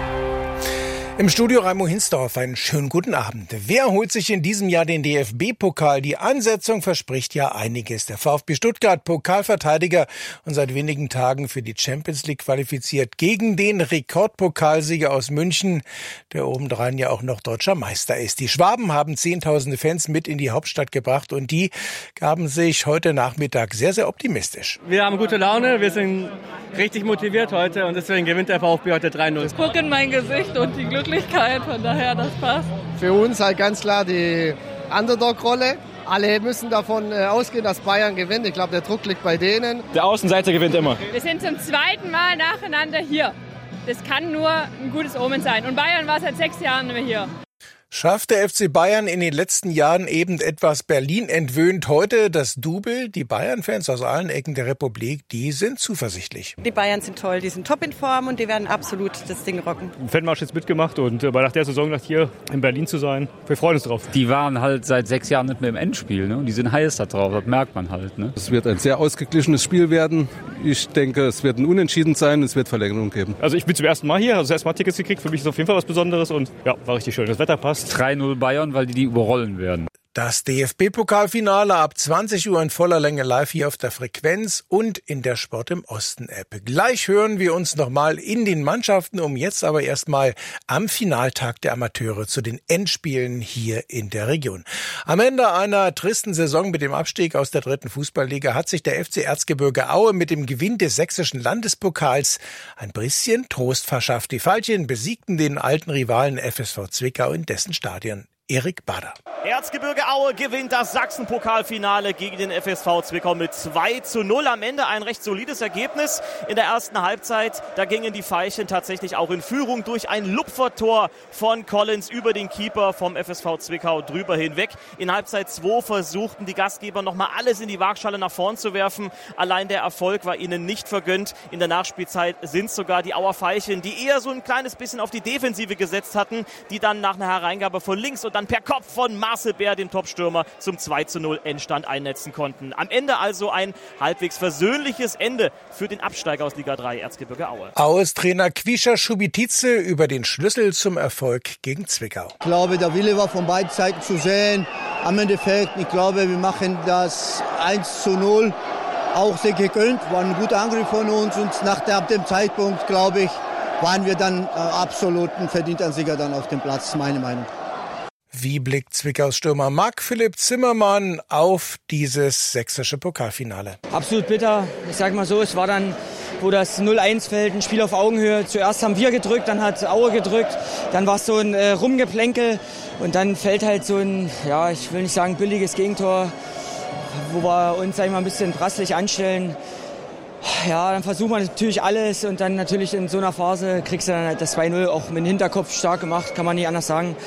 Im Studio Raimo Hinsdorf, einen schönen guten Abend. Wer holt sich in diesem Jahr den D F B-Pokal? Die Ansetzung verspricht ja einiges. Der VfB Stuttgart, Pokalverteidiger und seit wenigen Tagen für die Champions League qualifiziert gegen den Rekordpokalsieger aus München, der obendrein ja auch noch deutscher Meister ist. Die Schwaben haben zehntausende Fans mit in die Hauptstadt gebracht und die gaben sich heute Nachmittag sehr, sehr optimistisch. Wir haben gute Laune, wir sind richtig motiviert heute und deswegen gewinnt der VfB heute drei null. Guck in mein Gesicht und die Glücklichkeit, von daher, das passt. Für uns halt ganz klar die Underdog-Rolle. Alle müssen davon ausgehen, dass Bayern gewinnt. Ich glaube, der Druck liegt bei denen. Der Außenseiter gewinnt immer. Wir sind zum zweiten Mal nacheinander hier. Das kann nur ein gutes Omen sein. Und Bayern war seit sechs Jahren nicht mehr hier. Schafft der F C Bayern in den letzten Jahren eben etwas Berlin entwöhnt. Heute das Double. Die Bayern-Fans aus allen Ecken der Republik, die sind zuversichtlich. Die Bayern sind toll, die sind top in Form und die werden absolut das Ding rocken. Feldmarsch jetzt mitgemacht und äh, nach der Saison nach hier in Berlin zu sein, wir freuen uns drauf. Die waren halt seit sechs Jahren nicht mehr im Endspiel, ne? Und die sind heiß da drauf, das merkt man halt. Ne? Es wird ein sehr ausgeglichenes Spiel werden. Ich denke, es wird ein Unentschieden sein, es wird Verlängerung geben. Also ich bin zum ersten Mal hier, also das erste Mal Tickets gekriegt, für mich ist auf jeden Fall was Besonderes und ja, war richtig schön. Das Wetter passt. drei null Bayern, weil die die überrollen werden. Das D F B-Pokalfinale ab zwanzig Uhr in voller Länge live hier auf der Frequenz und in der Sport im Osten-App. Gleich hören wir uns nochmal in den Mannschaften, um jetzt aber erstmal am Finaltag der Amateure zu den Endspielen hier in der Region. Am Ende einer tristen Saison mit dem Abstieg aus der dritten Fußballliga hat sich der F C Erzgebirge Aue mit dem Gewinn des sächsischen Landespokals ein bisschen Trost verschafft. Die Veilchen besiegten den alten Rivalen F S V Zwickau in dessen Stadion. Erik Bader. Erzgebirge Aue gewinnt das Sachsenpokalfinale gegen den F S V Zwickau mit zwei zu null. Am Ende ein recht solides Ergebnis. In der ersten Halbzeit, da gingen die Veilchen tatsächlich auch in Führung durch ein Lupfertor von Collins über den Keeper vom F S V Zwickau drüber hinweg. In Halbzeit zwei versuchten die Gastgeber nochmal alles in die Waagschale nach vorn zu werfen. Allein der Erfolg war ihnen nicht vergönnt. In der Nachspielzeit sind sogar die Auer Veilchen, die eher so ein kleines bisschen auf die Defensive gesetzt hatten, die dann nach einer Hereingabe von links und dann per Kopf von Marcel Bär, dem Topstürmer, zum zwei zu null Endstand einnetzen konnten. Am Ende also ein halbwegs versöhnliches Ende für den Absteiger aus Liga drei Erzgebirge Aue. Aues Trainer Kwischer Schubitice über den Schlüssel zum Erfolg gegen Zwickau. Ich glaube, der Wille war von beiden Seiten zu sehen. Am Endeffekt, ich glaube, wir machen das eins zu null. Auch sehr gegönnt, war ein guter Angriff von uns und nach dem Zeitpunkt, glaube ich, waren wir dann äh, absolut ein verdienter Sieger dann auf dem Platz, meine Meinung. Wie blickt Zwickaus Stürmer Marc-Philipp Zimmermann auf dieses sächsische Pokalfinale? Absolut bitter. Ich sage mal so, es war dann wo das null eins fällt, ein Spiel auf Augenhöhe. Zuerst haben wir gedrückt, dann hat Aue gedrückt, dann war es so ein äh, Rumgeplänkel und dann fällt halt so ein, ja, ich will nicht sagen billiges Gegentor, wo wir uns, sag ich mal, ein bisschen brasselig anstellen. Ja, dann versucht man natürlich alles und dann natürlich in so einer Phase kriegst du dann halt das zwei null auch mit dem Hinterkopf stark gemacht, kann man nicht anders sagen.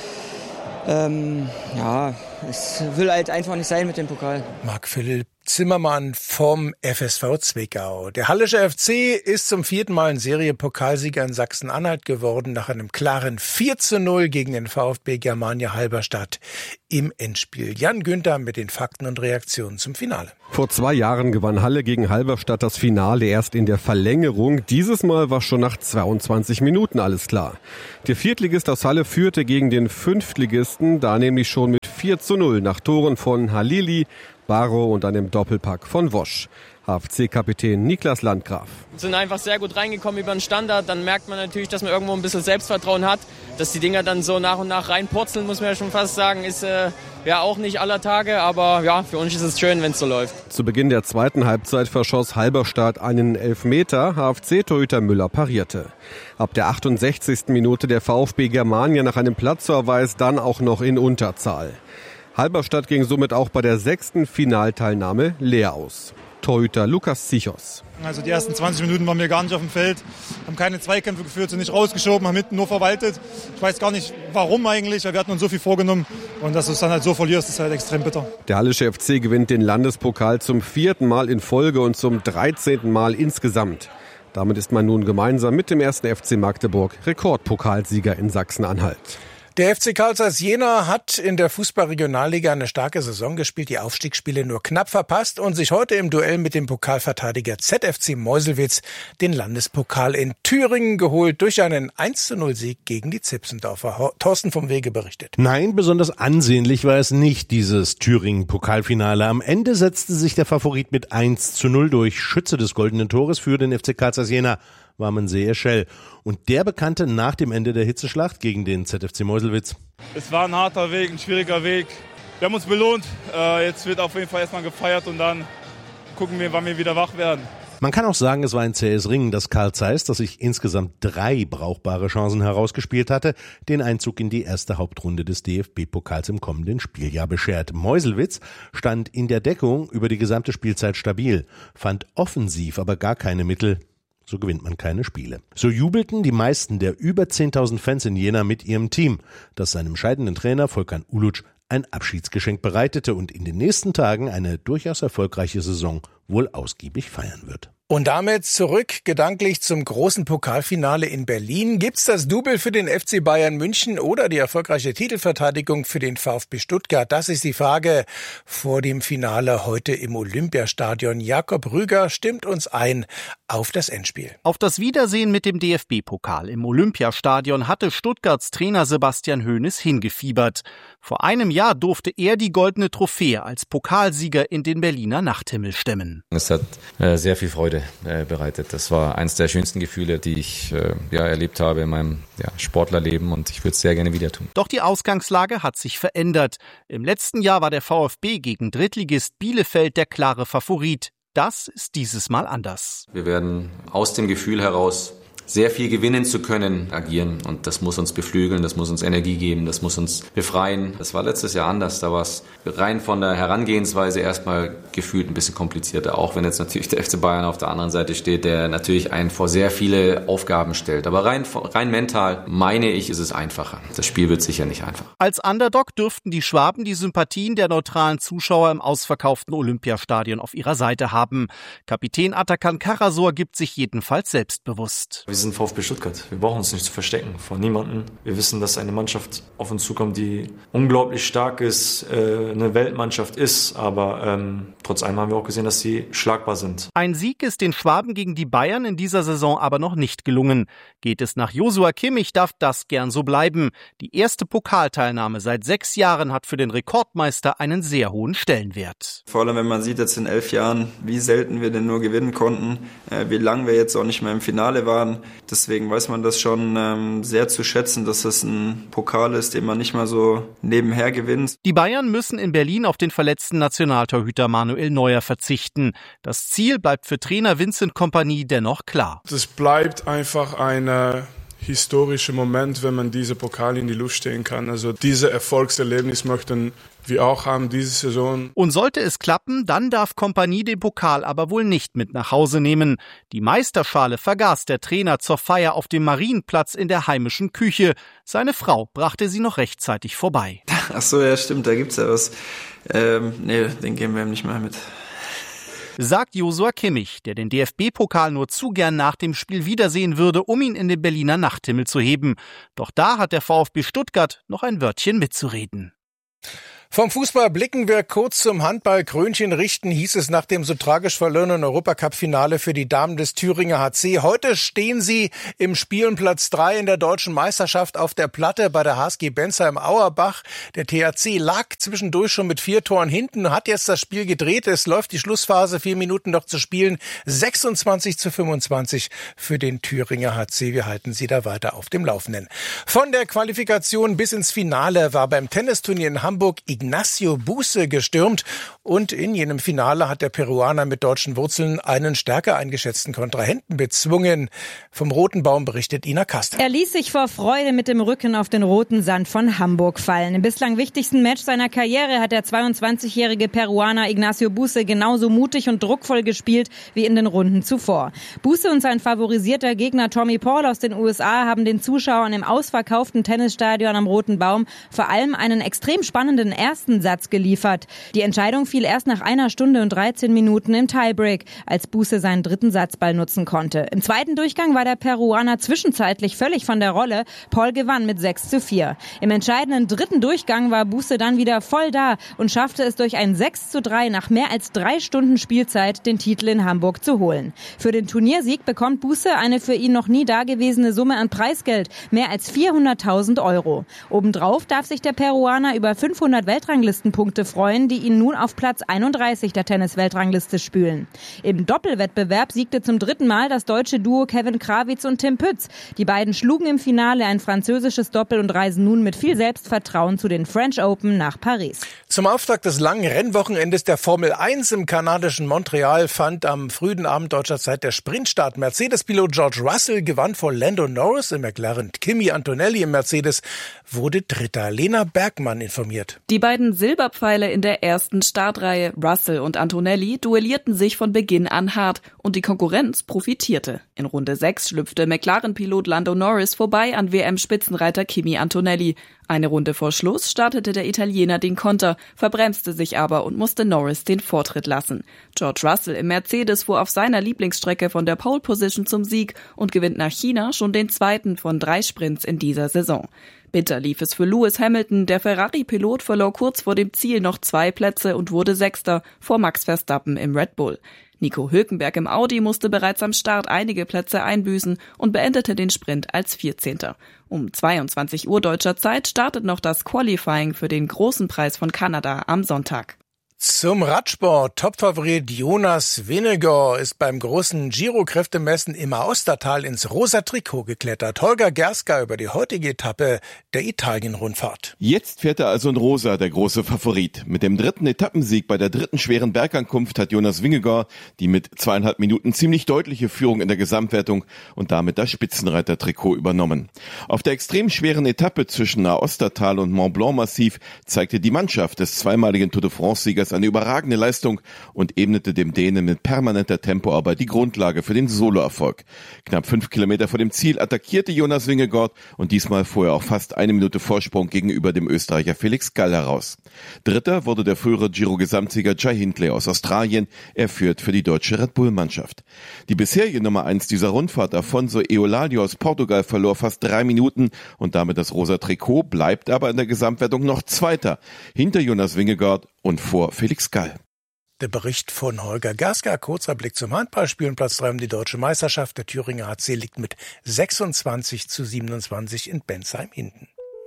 Ähm, ja, es will halt einfach nicht sein mit dem Pokal. Marc-Philipp Zimmermann vom F S V Zwickau. Der Hallische F C ist zum vierten Mal ein Serie-Pokalsieger in Sachsen-Anhalt geworden, nach einem klaren vier zu null gegen den VfB Germania Halberstadt im Endspiel. Jan Günther mit den Fakten und Reaktionen zum Finale. Vor zwei Jahren gewann Halle gegen Halberstadt das Finale erst in der Verlängerung. Dieses Mal war schon nach zweiundzwanzig Minuten alles klar. Der Viertligist aus Halle führte gegen den Fünftligisten, da nämlich schon mit vier zu null nach Toren von Halili, Barrow und einem Doppelpack von Wosch. H F C-Kapitän Niklas Landgraf. Wir sind einfach sehr gut reingekommen über den Standard. Dann merkt man natürlich, dass man irgendwo ein bisschen Selbstvertrauen hat. Dass die Dinger dann so nach und nach reinpurzeln, muss man ja schon fast sagen, ist äh, ja auch nicht aller Tage. Aber ja, für uns ist es schön, wenn es so läuft. Zu Beginn der zweiten Halbzeit verschoss Halberstadt einen Elfmeter. H F C-Torhüter Müller parierte. Ab der achtundsechzigsten Minute der VfB Germania nach einem Platzverweis dann auch noch in Unterzahl. Halberstadt ging somit auch bei der sechsten Finalteilnahme leer aus. Torhüter Lukas Zichos. Also die ersten zwanzig Minuten waren wir gar nicht auf dem Feld, haben keine Zweikämpfe geführt, sind nicht rausgeschoben, haben hinten nur verwaltet. Ich weiß gar nicht, warum eigentlich, weil wir hatten uns so viel vorgenommen. Und dass du es dann halt so verlierst, ist halt extrem bitter. Der Hallische F C gewinnt den Landespokal zum vierten Mal in Folge und zum dreizehnten Mal insgesamt. Damit ist man nun gemeinsam mit dem ersten F C Magdeburg Rekordpokalsieger in Sachsen-Anhalt. Der F C Carl Zeiss Jena hat in der Fußball-Regionalliga eine starke Saison gespielt, die Aufstiegsspiele nur knapp verpasst und sich heute im Duell mit dem Pokalverteidiger Z F C Meuselwitz den Landespokal in Thüringen geholt durch einen eins zu null Sieg gegen die Zipsendorfer. Thorsten vom Wege berichtet. Nein, besonders ansehnlich war es nicht, dieses Thüringen-Pokalfinale. Am Ende setzte sich der Favorit mit eins zu null durch. Schütze des goldenen Tores für den F C Carl Zeiss Jena war Manseer Schell. Und der bekannte nach dem Ende der Hitzeschlacht gegen den Z F C Meuselwitz: Es war ein harter Weg, ein schwieriger Weg. Wir haben uns belohnt. Äh, jetzt wird auf jeden Fall erstmal gefeiert und dann gucken wir, wann wir wieder wach werden. Man kann auch sagen, es war ein zähes Ringen, das Carl Zeiss, das sich insgesamt drei brauchbare Chancen herausgespielt hatte, den Einzug in die erste Hauptrunde des D F B-Pokals im kommenden Spieljahr beschert. Meuselwitz stand in der Deckung über die gesamte Spielzeit stabil, fand offensiv aber gar keine Mittel. So gewinnt man keine Spiele. So jubelten die meisten der über zehntausend Fans in Jena mit ihrem Team, das seinem scheidenden Trainer Volkan Uluc ein Abschiedsgeschenk bereitete und in den nächsten Tagen eine durchaus erfolgreiche Saison wohl ausgiebig feiern wird. Und damit zurück gedanklich zum großen Pokalfinale in Berlin. Gibt's das Double für den F C Bayern München oder die erfolgreiche Titelverteidigung für den VfB Stuttgart? Das ist die Frage vor dem Finale heute im Olympiastadion. Jakob Rüger stimmt uns ein auf das Endspiel. Auf das Wiedersehen mit dem D F B-Pokal im Olympiastadion hatte Stuttgarts Trainer Sebastian Hoeneß hingefiebert. Vor einem Jahr durfte er die goldene Trophäe als Pokalsieger in den Berliner Nachthimmel stemmen. Es hat äh, sehr viel Freude äh, bereitet. Das war eines der schönsten Gefühle, die ich äh, ja, erlebt habe in meinem ja, Sportlerleben, und ich würde es sehr gerne wieder tun. Doch die Ausgangslage hat sich verändert. Im letzten Jahr war der VfB gegen Drittligist Bielefeld der klare Favorit. Das ist dieses Mal anders. Wir werden aus dem Gefühl heraus, sehr viel gewinnen zu können, agieren, und das muss uns beflügeln, das muss uns Energie geben, das muss uns befreien. Das war letztes Jahr anders, da war es rein von der Herangehensweise erstmal gefühlt ein bisschen komplizierter, auch wenn jetzt natürlich der F C Bayern auf der anderen Seite steht, der natürlich einen vor sehr viele Aufgaben stellt. Aber rein, rein mental, meine ich, ist es einfacher. Das Spiel wird sicher nicht einfach. Als Underdog dürften die Schwaben die Sympathien der neutralen Zuschauer im ausverkauften Olympiastadion auf ihrer Seite haben. Kapitän Atakan Karasor gibt sich jedenfalls selbstbewusst. Wir sind VfB Stuttgart. Wir brauchen uns nicht zu verstecken vor niemandem. Wir wissen, dass eine Mannschaft auf uns zukommt, die unglaublich stark ist, äh, eine Weltmannschaft ist. Aber ähm, trotz allem haben wir auch gesehen, dass sie schlagbar sind. Ein Sieg ist den Schwaben gegen die Bayern in dieser Saison aber noch nicht gelungen. Geht es nach Joshua Kimmich, darf das gern so bleiben. Die erste Pokalteilnahme seit sechs Jahren hat für den Rekordmeister einen sehr hohen Stellenwert. Vor allem, wenn man sieht jetzt in elf Jahren, wie selten wir denn nur gewinnen konnten, äh, wie lange wir jetzt auch nicht mehr im Finale waren. Deswegen weiß man das schon ähm, sehr zu schätzen, dass das ein Pokal ist, den man nicht mal so nebenher gewinnt. Die Bayern müssen in Berlin auf den verletzten Nationaltorhüter Manuel Neuer verzichten. Das Ziel bleibt für Trainer Vincent Kompany dennoch klar. Das bleibt einfach ein historischer Moment, wenn man diese Pokal in die Luft stehen kann. Also diese Erfolgserlebnis möchten wir auch haben diese Saison. Und sollte es klappen, dann darf Kompany den Pokal aber wohl nicht mit nach Hause nehmen. Die Meisterschale vergaß der Trainer zur Feier auf dem Marienplatz in der heimischen Küche. Seine Frau brachte sie noch rechtzeitig vorbei. Ach so, ja stimmt, da gibt's ja was. Ähm, nee, den geben wir ihm nicht mehr mit. Sagt Joshua Kimmich, der den D F B-Pokal nur zu gern nach dem Spiel wiedersehen würde, um ihn in den Berliner Nachthimmel zu heben. Doch da hat der VfB Stuttgart noch ein Wörtchen mitzureden. Vom Fußball blicken wir kurz zum Handball. Krönchen richten, hieß es nach dem so tragisch verlorenen Europacup-Finale für die Damen des Thüringer H C. Heute stehen sie im Spiel um Platz drei in der deutschen Meisterschaft auf der Platte bei der H S G Bensheim-Auerbach. Der T H C lag zwischendurch schon mit vier Toren hinten, hat jetzt das Spiel gedreht. Es läuft die Schlussphase, vier Minuten noch zu spielen. sechsundzwanzig zu fünfundzwanzig für den Thüringer H C. Wir halten Sie da weiter auf dem Laufenden. Von der Qualifikation bis ins Finale war beim Tennisturnier in Hamburg Ignacio Buse gestürmt und in jenem Finale hat der Peruaner mit deutschen Wurzeln einen stärker eingeschätzten Kontrahenten bezwungen. Vom Roten Baum berichtet Ina Kaster. Er ließ sich vor Freude mit dem Rücken auf den roten Sand von Hamburg fallen. Im bislang wichtigsten Match seiner Karriere hat der zweiundzwanzigjährige Peruaner Ignacio Buse genauso mutig und druckvoll gespielt wie in den Runden zuvor. Buse und sein favorisierter Gegner Tommy Paul aus den U S A haben den Zuschauern im ausverkauften Tennisstadion am Roten Baum vor allem einen extrem spannenden ersten Satz geliefert. Die Entscheidung fiel erst nach einer Stunde und dreizehn Minuten im Tiebreak, als Buse seinen dritten Satzball nutzen konnte. Im zweiten Durchgang war der Peruaner zwischenzeitlich völlig von der Rolle. Paul gewann mit sechs zu vier. Im entscheidenden dritten Durchgang war Buse dann wieder voll da und schaffte es durch ein sechs zu drei nach mehr als drei Stunden Spielzeit, den Titel in Hamburg zu holen. Für den Turniersieg bekommt Buse eine für ihn noch nie dagewesene Summe an Preisgeld, mehr als vierhunderttausend Euro. Obendrauf darf sich der Peruaner über fünfhundert Weltranglistenpunkte freuen, die ihn nun auf Platz einunddreißig der Tennis-Weltrangliste spülen. Im Doppelwettbewerb siegte zum dritten Mal das deutsche Duo Kevin Krawitz und Tim Pütz. Die beiden schlugen im Finale ein französisches Doppel und reisen nun mit viel Selbstvertrauen zu den French Open nach Paris. Zum Auftakt des langen Rennwochenendes der Formel eins im kanadischen Montreal fand am frühen Abend deutscher Zeit der Sprintstart. Mercedes-Pilot George Russell gewann vor Lando Norris im McLaren. Kimi Antonelli im Mercedes wurde Dritter. Lena Bergmann informiert. Die beiden Silberpfeile in der ersten Startreihe, Russell und Antonelli, duellierten sich von Beginn an hart und die Konkurrenz profitierte. In Runde sechs schlüpfte McLaren-Pilot Lando Norris vorbei an W M-Spitzenreiter Kimi Antonelli. Eine Runde vor Schluss startete der Italiener den Konter, verbremste sich aber und musste Norris den Vortritt lassen. George Russell im Mercedes fuhr auf seiner Lieblingsstrecke von der Pole Position zum Sieg und gewinnt nach China schon den zweiten von drei Sprints in dieser Saison. Bitter lief es für Lewis Hamilton, der Ferrari-Pilot verlor kurz vor dem Ziel noch zwei Plätze und wurde Sechster vor Max Verstappen im Red Bull. Nico Hülkenberg im Audi musste bereits am Start einige Plätze einbüßen und beendete den Sprint als vierzehnter. Um zweiundzwanzig Uhr deutscher Zeit startet noch das Qualifying für den Großen Preis von Kanada am Sonntag. Zum Radsport. Topfavorit Jonas Vingegaard ist beim großen Giro-Kräftemessen im Aostatal ins rosa Trikot geklettert. Holger Gerska über die heutige Etappe der Italien-Rundfahrt. Jetzt fährt er also in rosa, der große Favorit. Mit dem dritten Etappensieg bei der dritten schweren Bergankunft hat Jonas Vingegaard die mit zweieinhalb Minuten ziemlich deutliche Führung in der Gesamtwertung und damit das Spitzenreiter-Trikot übernommen. Auf der extrem schweren Etappe zwischen Aostatal und Mont Blanc-Massiv zeigte die Mannschaft des zweimaligen Tour de France-Siegers eine überragende Leistung und ebnete dem Dänen mit permanenter Tempoarbeit die Grundlage für den Soloerfolg. Knapp fünf Kilometer vor dem Ziel attackierte Jonas Vingegaard und diesmal fuhr er auch fast eine Minute Vorsprung gegenüber dem Österreicher Felix Gall heraus. Dritter wurde der frühere Giro-Gesamtsieger Jai Hindley aus Australien. Er führt für die deutsche Red Bull-Mannschaft. Die bisherige Nummer eins dieser Rundfahrt, Afonso Eulalia aus Portugal, verlor fast drei Minuten und damit das rosa Trikot, bleibt aber in der Gesamtwertung noch Zweiter hinter Jonas Vingegaard und vor Felix Gall. Der Bericht von Holger Gerska. Kurzer Blick zum Handballspiel. Platz drei um die deutsche Meisterschaft. Der Thüringer H C liegt mit sechsundzwanzig zu siebenundzwanzig in Bensheim hinten.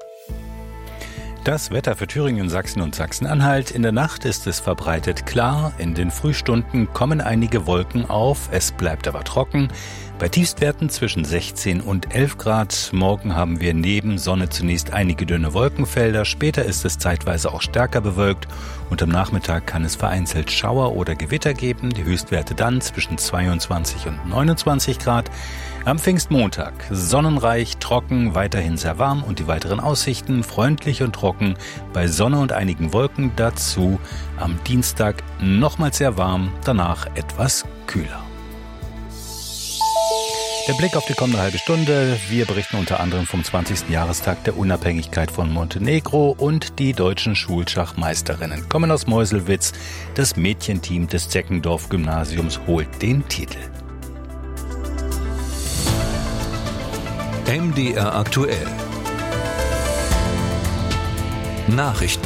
Das Wetter für Thüringen, Sachsen und Sachsen-Anhalt. In der Nacht ist es verbreitet klar. In den Frühstunden kommen einige Wolken auf. Es bleibt aber trocken. Bei Tiefstwerten zwischen sechzehn und elf Grad. Morgen haben wir neben Sonne zunächst einige dünne Wolkenfelder. Später ist es zeitweise auch stärker bewölkt und am Nachmittag kann es vereinzelt Schauer oder Gewitter geben. Die Höchstwerte dann zwischen zweiundzwanzig und neunundzwanzig Grad. Am Pfingstmontag sonnenreich, trocken, weiterhin sehr warm und die weiteren Aussichten freundlich und trocken bei Sonne und einigen Wolken. Dazu am Dienstag nochmals sehr warm, danach etwas kühler. Der Blick auf die kommende halbe Stunde. Wir berichten unter anderem vom zwanzigsten Jahrestag der Unabhängigkeit von Montenegro und die deutschen Schulschachmeisterinnen kommen aus Meuselwitz. Das Mädchenteam des Zeckendorf-Gymnasiums holt den Titel. M D R aktuell. Nachrichten.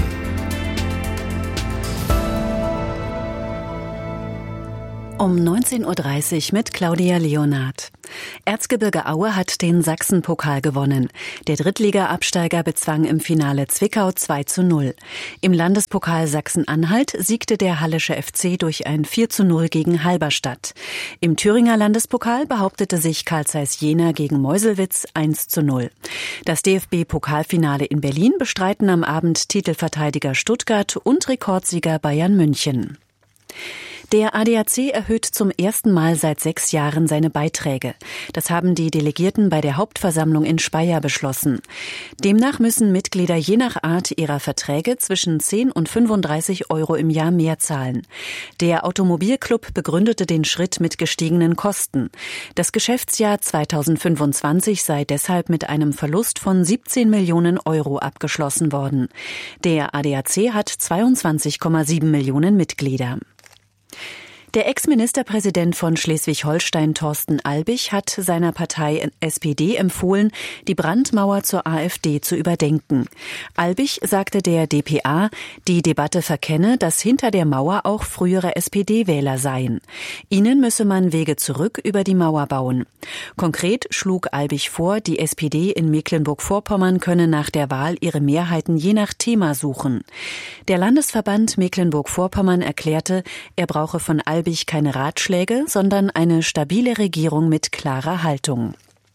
Um neunzehn Uhr dreißig mit Claudia Leonard. Erzgebirge Aue hat den Sachsenpokal gewonnen. Der Drittliga-Absteiger bezwang im Finale Zwickau zwei zu null. Im Landespokal Sachsen-Anhalt siegte der Hallische F C durch ein vier zu null gegen Halberstadt. Im Thüringer Landespokal behauptete sich Carl Zeiss Jena gegen Meuselwitz eins zu null. Das D F B-Pokalfinale in Berlin bestreiten am Abend Titelverteidiger Stuttgart und Rekordsieger Bayern München. Der A D A C erhöht zum ersten Mal seit sechs Jahren seine Beiträge. Das haben die Delegierten bei der Hauptversammlung in Speyer beschlossen. Demnach müssen Mitglieder je nach Art ihrer Verträge zwischen zehn und fünfunddreißig Euro im Jahr mehr zahlen. Der Automobilclub begründete den Schritt mit gestiegenen Kosten. Das Geschäftsjahr zweitausendfünfundzwanzig sei deshalb mit einem Verlust von siebzehn Millionen Euro abgeschlossen worden. Der A D A C hat zweiundzwanzig Komma sieben Millionen Mitglieder. Der Ex-Ministerpräsident von Schleswig-Holstein, Thorsten Albig, hat seiner Partei S P D empfohlen, die Brandmauer zur AfD zu überdenken. Albig sagte der D P A, die Debatte verkenne, dass hinter der Mauer auch frühere S P D-Wähler seien. Ihnen müsse man Wege zurück über die Mauer bauen. Konkret schlug Albig vor, die S P D in Mecklenburg-Vorpommern könne nach der Wahl ihre Mehrheiten je nach Thema suchen. Der Landesverband Mecklenburg-Vorpommern erklärte, er brauche von Albig keine Ratschläge, sondern eine stabile Regierung mit klarer Haltung.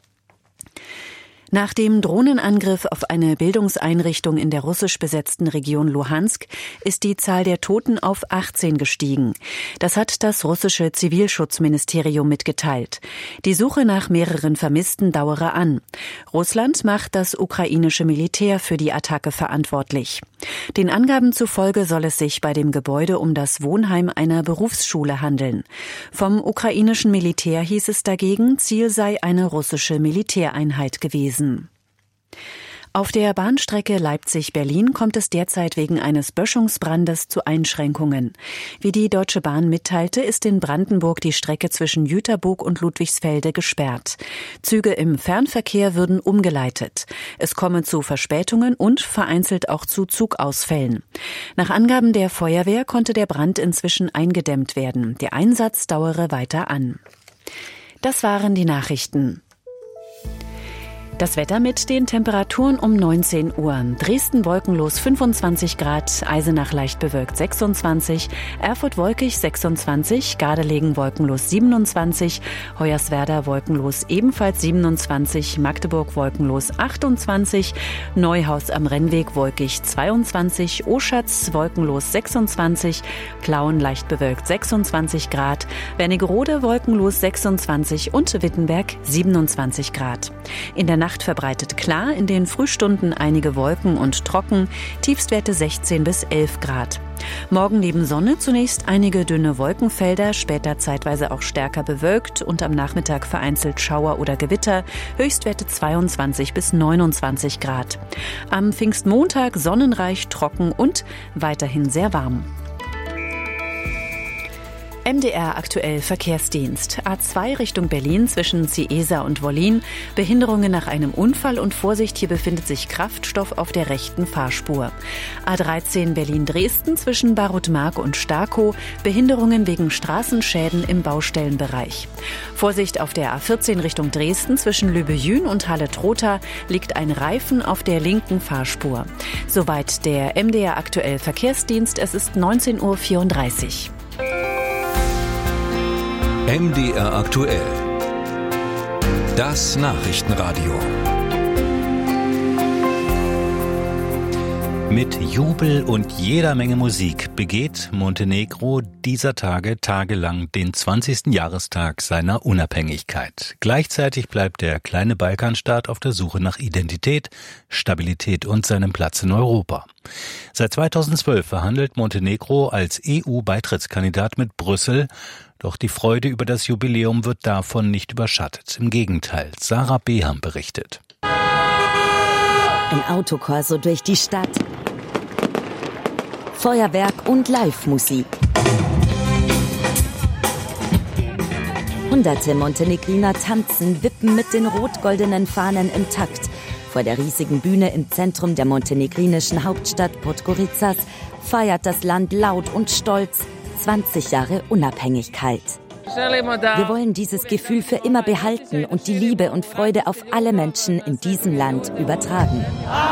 Nach dem Drohnenangriff auf eine Bildungseinrichtung in der russisch besetzten Region Luhansk ist die Zahl der Toten auf achtzehn gestiegen. Das hat das russische Zivilschutzministerium mitgeteilt. Die Suche nach mehreren Vermissten dauere an. Russland macht das ukrainische Militär für die Attacke verantwortlich. Den Angaben zufolge soll es sich bei dem Gebäude um das Wohnheim einer Berufsschule handeln. Vom ukrainischen Militär hieß es dagegen, Ziel sei eine russische Militäreinheit gewesen. Auf der Bahnstrecke Leipzig-Berlin kommt es derzeit wegen eines Böschungsbrandes zu Einschränkungen. Wie die Deutsche Bahn mitteilte, ist in Brandenburg die Strecke zwischen Jüterburg und Ludwigsfelde gesperrt. Züge im Fernverkehr würden umgeleitet. Es komme zu Verspätungen und vereinzelt auch zu Zugausfällen. Nach Angaben der Feuerwehr konnte der Brand inzwischen eingedämmt werden. Der Einsatz dauere weiter an. Das waren die Nachrichten. Das Wetter mit den Temperaturen um neunzehn Uhr. Dresden wolkenlos fünfundzwanzig Grad, Eisenach leicht bewölkt sechsundzwanzig, Erfurt wolkig sechsundzwanzig, Gardelegen wolkenlos siebenundzwanzig, Hoyerswerda wolkenlos ebenfalls siebenundzwanzig, Magdeburg wolkenlos achtundzwanzig, Neuhaus am Rennweg wolkig zweiundzwanzig, Oschatz wolkenlos sechsundzwanzig, Plauen leicht bewölkt sechsundzwanzig Grad, Wernigerode wolkenlos sechsundzwanzig und Wittenberg siebenundzwanzig Grad. In der Nacht verbreitet klar, in den Frühstunden einige Wolken und trocken, Tiefstwerte sechzehn bis elf Grad. Morgen neben Sonne zunächst einige dünne Wolkenfelder, später zeitweise auch stärker bewölkt und am Nachmittag vereinzelt Schauer oder Gewitter, Höchstwerte zweiundzwanzig bis neunundzwanzig Grad. Am Pfingstmontag sonnenreich, trocken und weiterhin sehr warm. M D R aktuell Verkehrsdienst. A zwei Richtung Berlin zwischen Ciesa und Wollin. Behinderungen nach einem Unfall und Vorsicht, hier befindet sich Kraftstoff auf der rechten Fahrspur. A dreizehn Berlin-Dresden zwischen Barutmark und Starkow. Behinderungen wegen Straßenschäden im Baustellenbereich. Vorsicht auf der A vierzehn Richtung Dresden zwischen Lübejün und Halle-Trotha liegt ein Reifen auf der linken Fahrspur. Soweit der M D R aktuell Verkehrsdienst. Es ist neunzehn Uhr vierunddreißig. M D R aktuell. Das Nachrichtenradio. Mit Jubel und jeder Menge Musik begeht Montenegro dieser Tage tagelang den zwanzigsten Jahrestag seiner Unabhängigkeit. Gleichzeitig bleibt der kleine Balkanstaat auf der Suche nach Identität, Stabilität und seinem Platz in Europa. Seit zweitausendzwölf verhandelt Montenegro als E U-Beitrittskandidat mit Brüssel, doch die Freude über das Jubiläum wird davon nicht überschattet. Im Gegenteil, Sarah Beham berichtet. Ein Autokorso durch die Stadt. Feuerwerk und Live-Musik. Hunderte Montenegriner tanzen, wippen mit den rot-goldenen Fahnen im Takt. Vor der riesigen Bühne im Zentrum der montenegrinischen Hauptstadt Podgoricas feiert das Land laut und stolz zwanzig Jahre Unabhängigkeit. Wir wollen dieses Gefühl für immer behalten und die Liebe und Freude auf alle Menschen in diesem Land übertragen.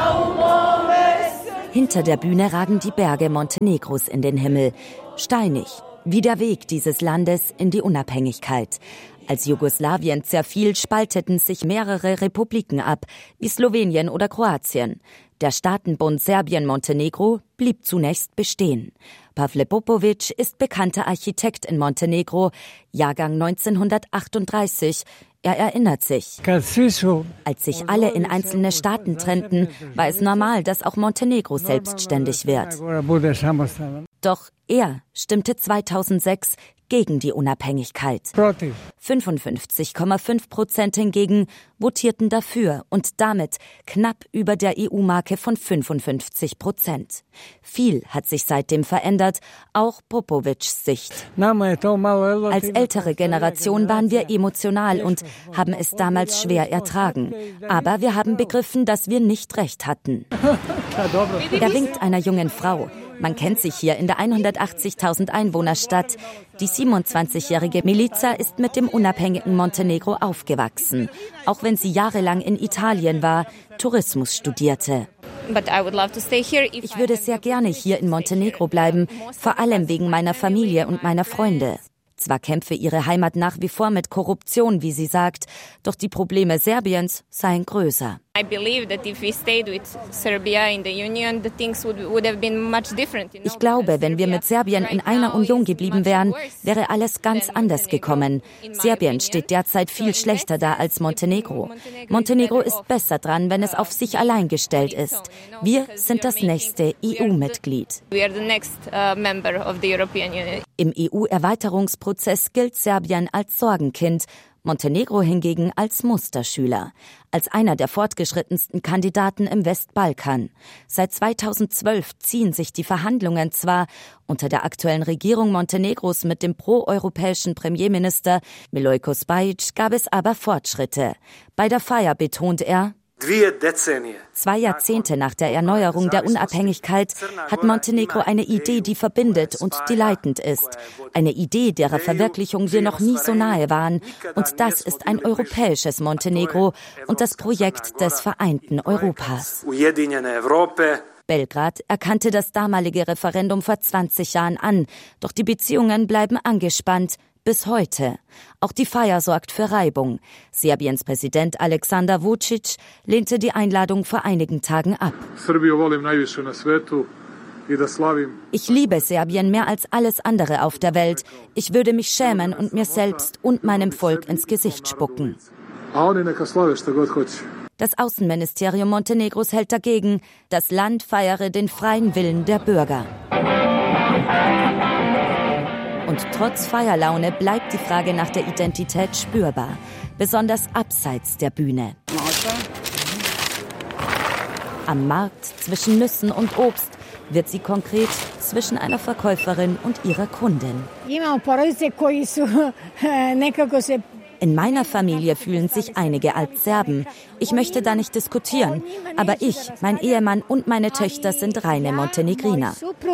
Hinter der Bühne ragen die Berge Montenegros in den Himmel. Steinig, wie der Weg dieses Landes in die Unabhängigkeit. Als Jugoslawien zerfiel, spalteten sich mehrere Republiken ab, wie Slowenien oder Kroatien. Der Staatenbund Serbien-Montenegro blieb zunächst bestehen. Pavle Popovic ist bekannter Architekt in Montenegro, Jahrgang neunzehnhundertachtunddreißig. Er erinnert sich. Als sich alle in einzelne Staaten trennten, war es normal, dass auch Montenegro selbstständig wird. Doch er stimmte zweitausendsechs gegen die Unabhängigkeit. fünfundfünfzig Komma fünf Prozent hingegen votierten dafür und damit knapp über der E U-Marke von fünfundfünfzig Prozent. Viel hat sich seitdem verändert, auch Popovics Sicht. Als ältere Generation waren wir emotional und haben es damals schwer ertragen. Aber wir haben begriffen, dass wir nicht recht hatten. Er winkt einer jungen Frau. Man kennt sich hier in der hundertachtzigtausend Einwohnerstadt. Die siebenundzwanzigjährige Milica ist mit dem unabhängigen Montenegro aufgewachsen, auch wenn sie jahrelang in Italien war, Tourismus studierte. Ich würde sehr gerne hier in Montenegro bleiben, vor allem wegen meiner Familie und meiner Freunde. Zwar kämpfe ihre Heimat nach wie vor mit Korruption, wie sie sagt, doch die Probleme Serbiens seien größer. Ich glaube, wenn wir mit Serbien in einer Union geblieben wären, wäre alles ganz anders gekommen. Serbien steht derzeit viel schlechter da als Montenegro. Montenegro ist besser dran, wenn es auf sich allein gestellt ist. Wir sind das nächste E U-Mitglied. Im E U-Erweiterungsprozess gilt Serbien als Sorgenkind, Montenegro hingegen als Musterschüler, als einer der fortgeschrittensten Kandidaten im Westbalkan. Seit zweitausendzwölf ziehen sich die Verhandlungen zwar, unter der aktuellen Regierung Montenegros mit dem proeuropäischen Premierminister Milojko Spajic gab es aber Fortschritte. Bei der Feier betont er: Zwei Jahrzehnte nach der Erneuerung der Unabhängigkeit hat Montenegro eine Idee, die verbindet und die leitend ist. Eine Idee, deren Verwirklichung wir noch nie so nahe waren. Und das ist ein europäisches Montenegro und das Projekt des vereinten Europas. Belgrad erkannte das damalige Referendum vor zwanzig Jahren an, doch die Beziehungen bleiben angespannt. Bis heute. Auch die Feier sorgt für Reibung. Serbiens Präsident Aleksandar Vučić lehnte die Einladung vor einigen Tagen ab. Ich liebe Serbien mehr als alles andere auf der Welt. Ich würde mich schämen und mir selbst und meinem Volk ins Gesicht spucken. Das Außenministerium Montenegros hält dagegen, das Land feiere den freien Willen der Bürger. Und trotz Feierlaune bleibt die Frage nach der Identität spürbar, besonders abseits der Bühne. Am Markt zwischen Nüssen und Obst wird sie konkret zwischen einer Verkäuferin und ihrer Kundin. In meiner Familie fühlen sich einige als Serben. Ich möchte da nicht diskutieren. Aber ich, mein Ehemann und meine Töchter sind reine Montenegriner.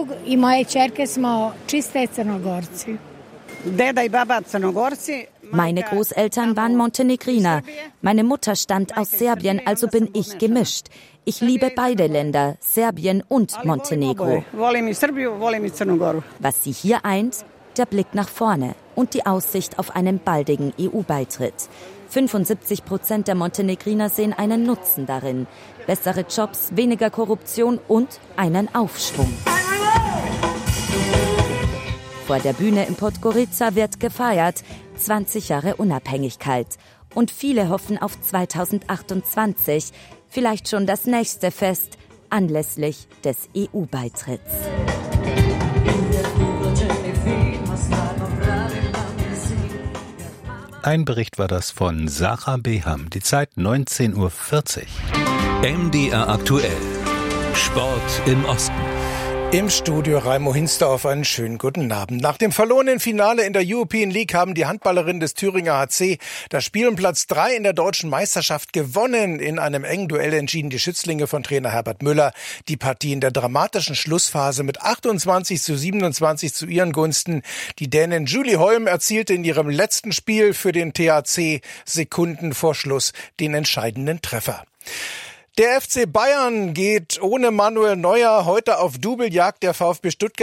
Meine Großeltern waren Montenegriner. Meine Mutter stammt aus Serbien, also bin ich gemischt. Ich liebe beide Länder, Serbien und Montenegro. Was sie hier eint, der Blick nach vorne. und die Aussicht auf einen baldigen E U-Beitritt. fünfundsiebzig Prozent der Montenegriner sehen einen Nutzen darin. Bessere Jobs, weniger Korruption und einen Aufschwung. Vor der Bühne in Podgorica wird gefeiert. zwanzig Jahre Unabhängigkeit. Und viele hoffen auf zweitausendachtundzwanzig. Vielleicht schon das nächste Fest anlässlich des E U-Beitritts. Ein Bericht war das von Sarah Beham. Die Zeit neunzehn Uhr vierzig. M D R aktuell. Sport im Osten. Im Studio Raimo Hinsdorf, einen schönen guten Abend. Nach dem verlorenen Finale in der European League haben die Handballerinnen des Thüringer H C das Spiel um Platz drei in der deutschen Meisterschaft gewonnen. In einem engen Duell entschieden die Schützlinge von Trainer Herbert Müller die Partie in der dramatischen Schlussphase mit achtundzwanzig zu siebenundzwanzig zu ihren Gunsten. Die Dänin Julie Holm erzielte in ihrem letzten Spiel für den T H C Sekunden vor Schluss den entscheidenden Treffer. Der F C Bayern geht ohne Manuel Neuer heute auf Doubeljagd. Der VfB Stuttgart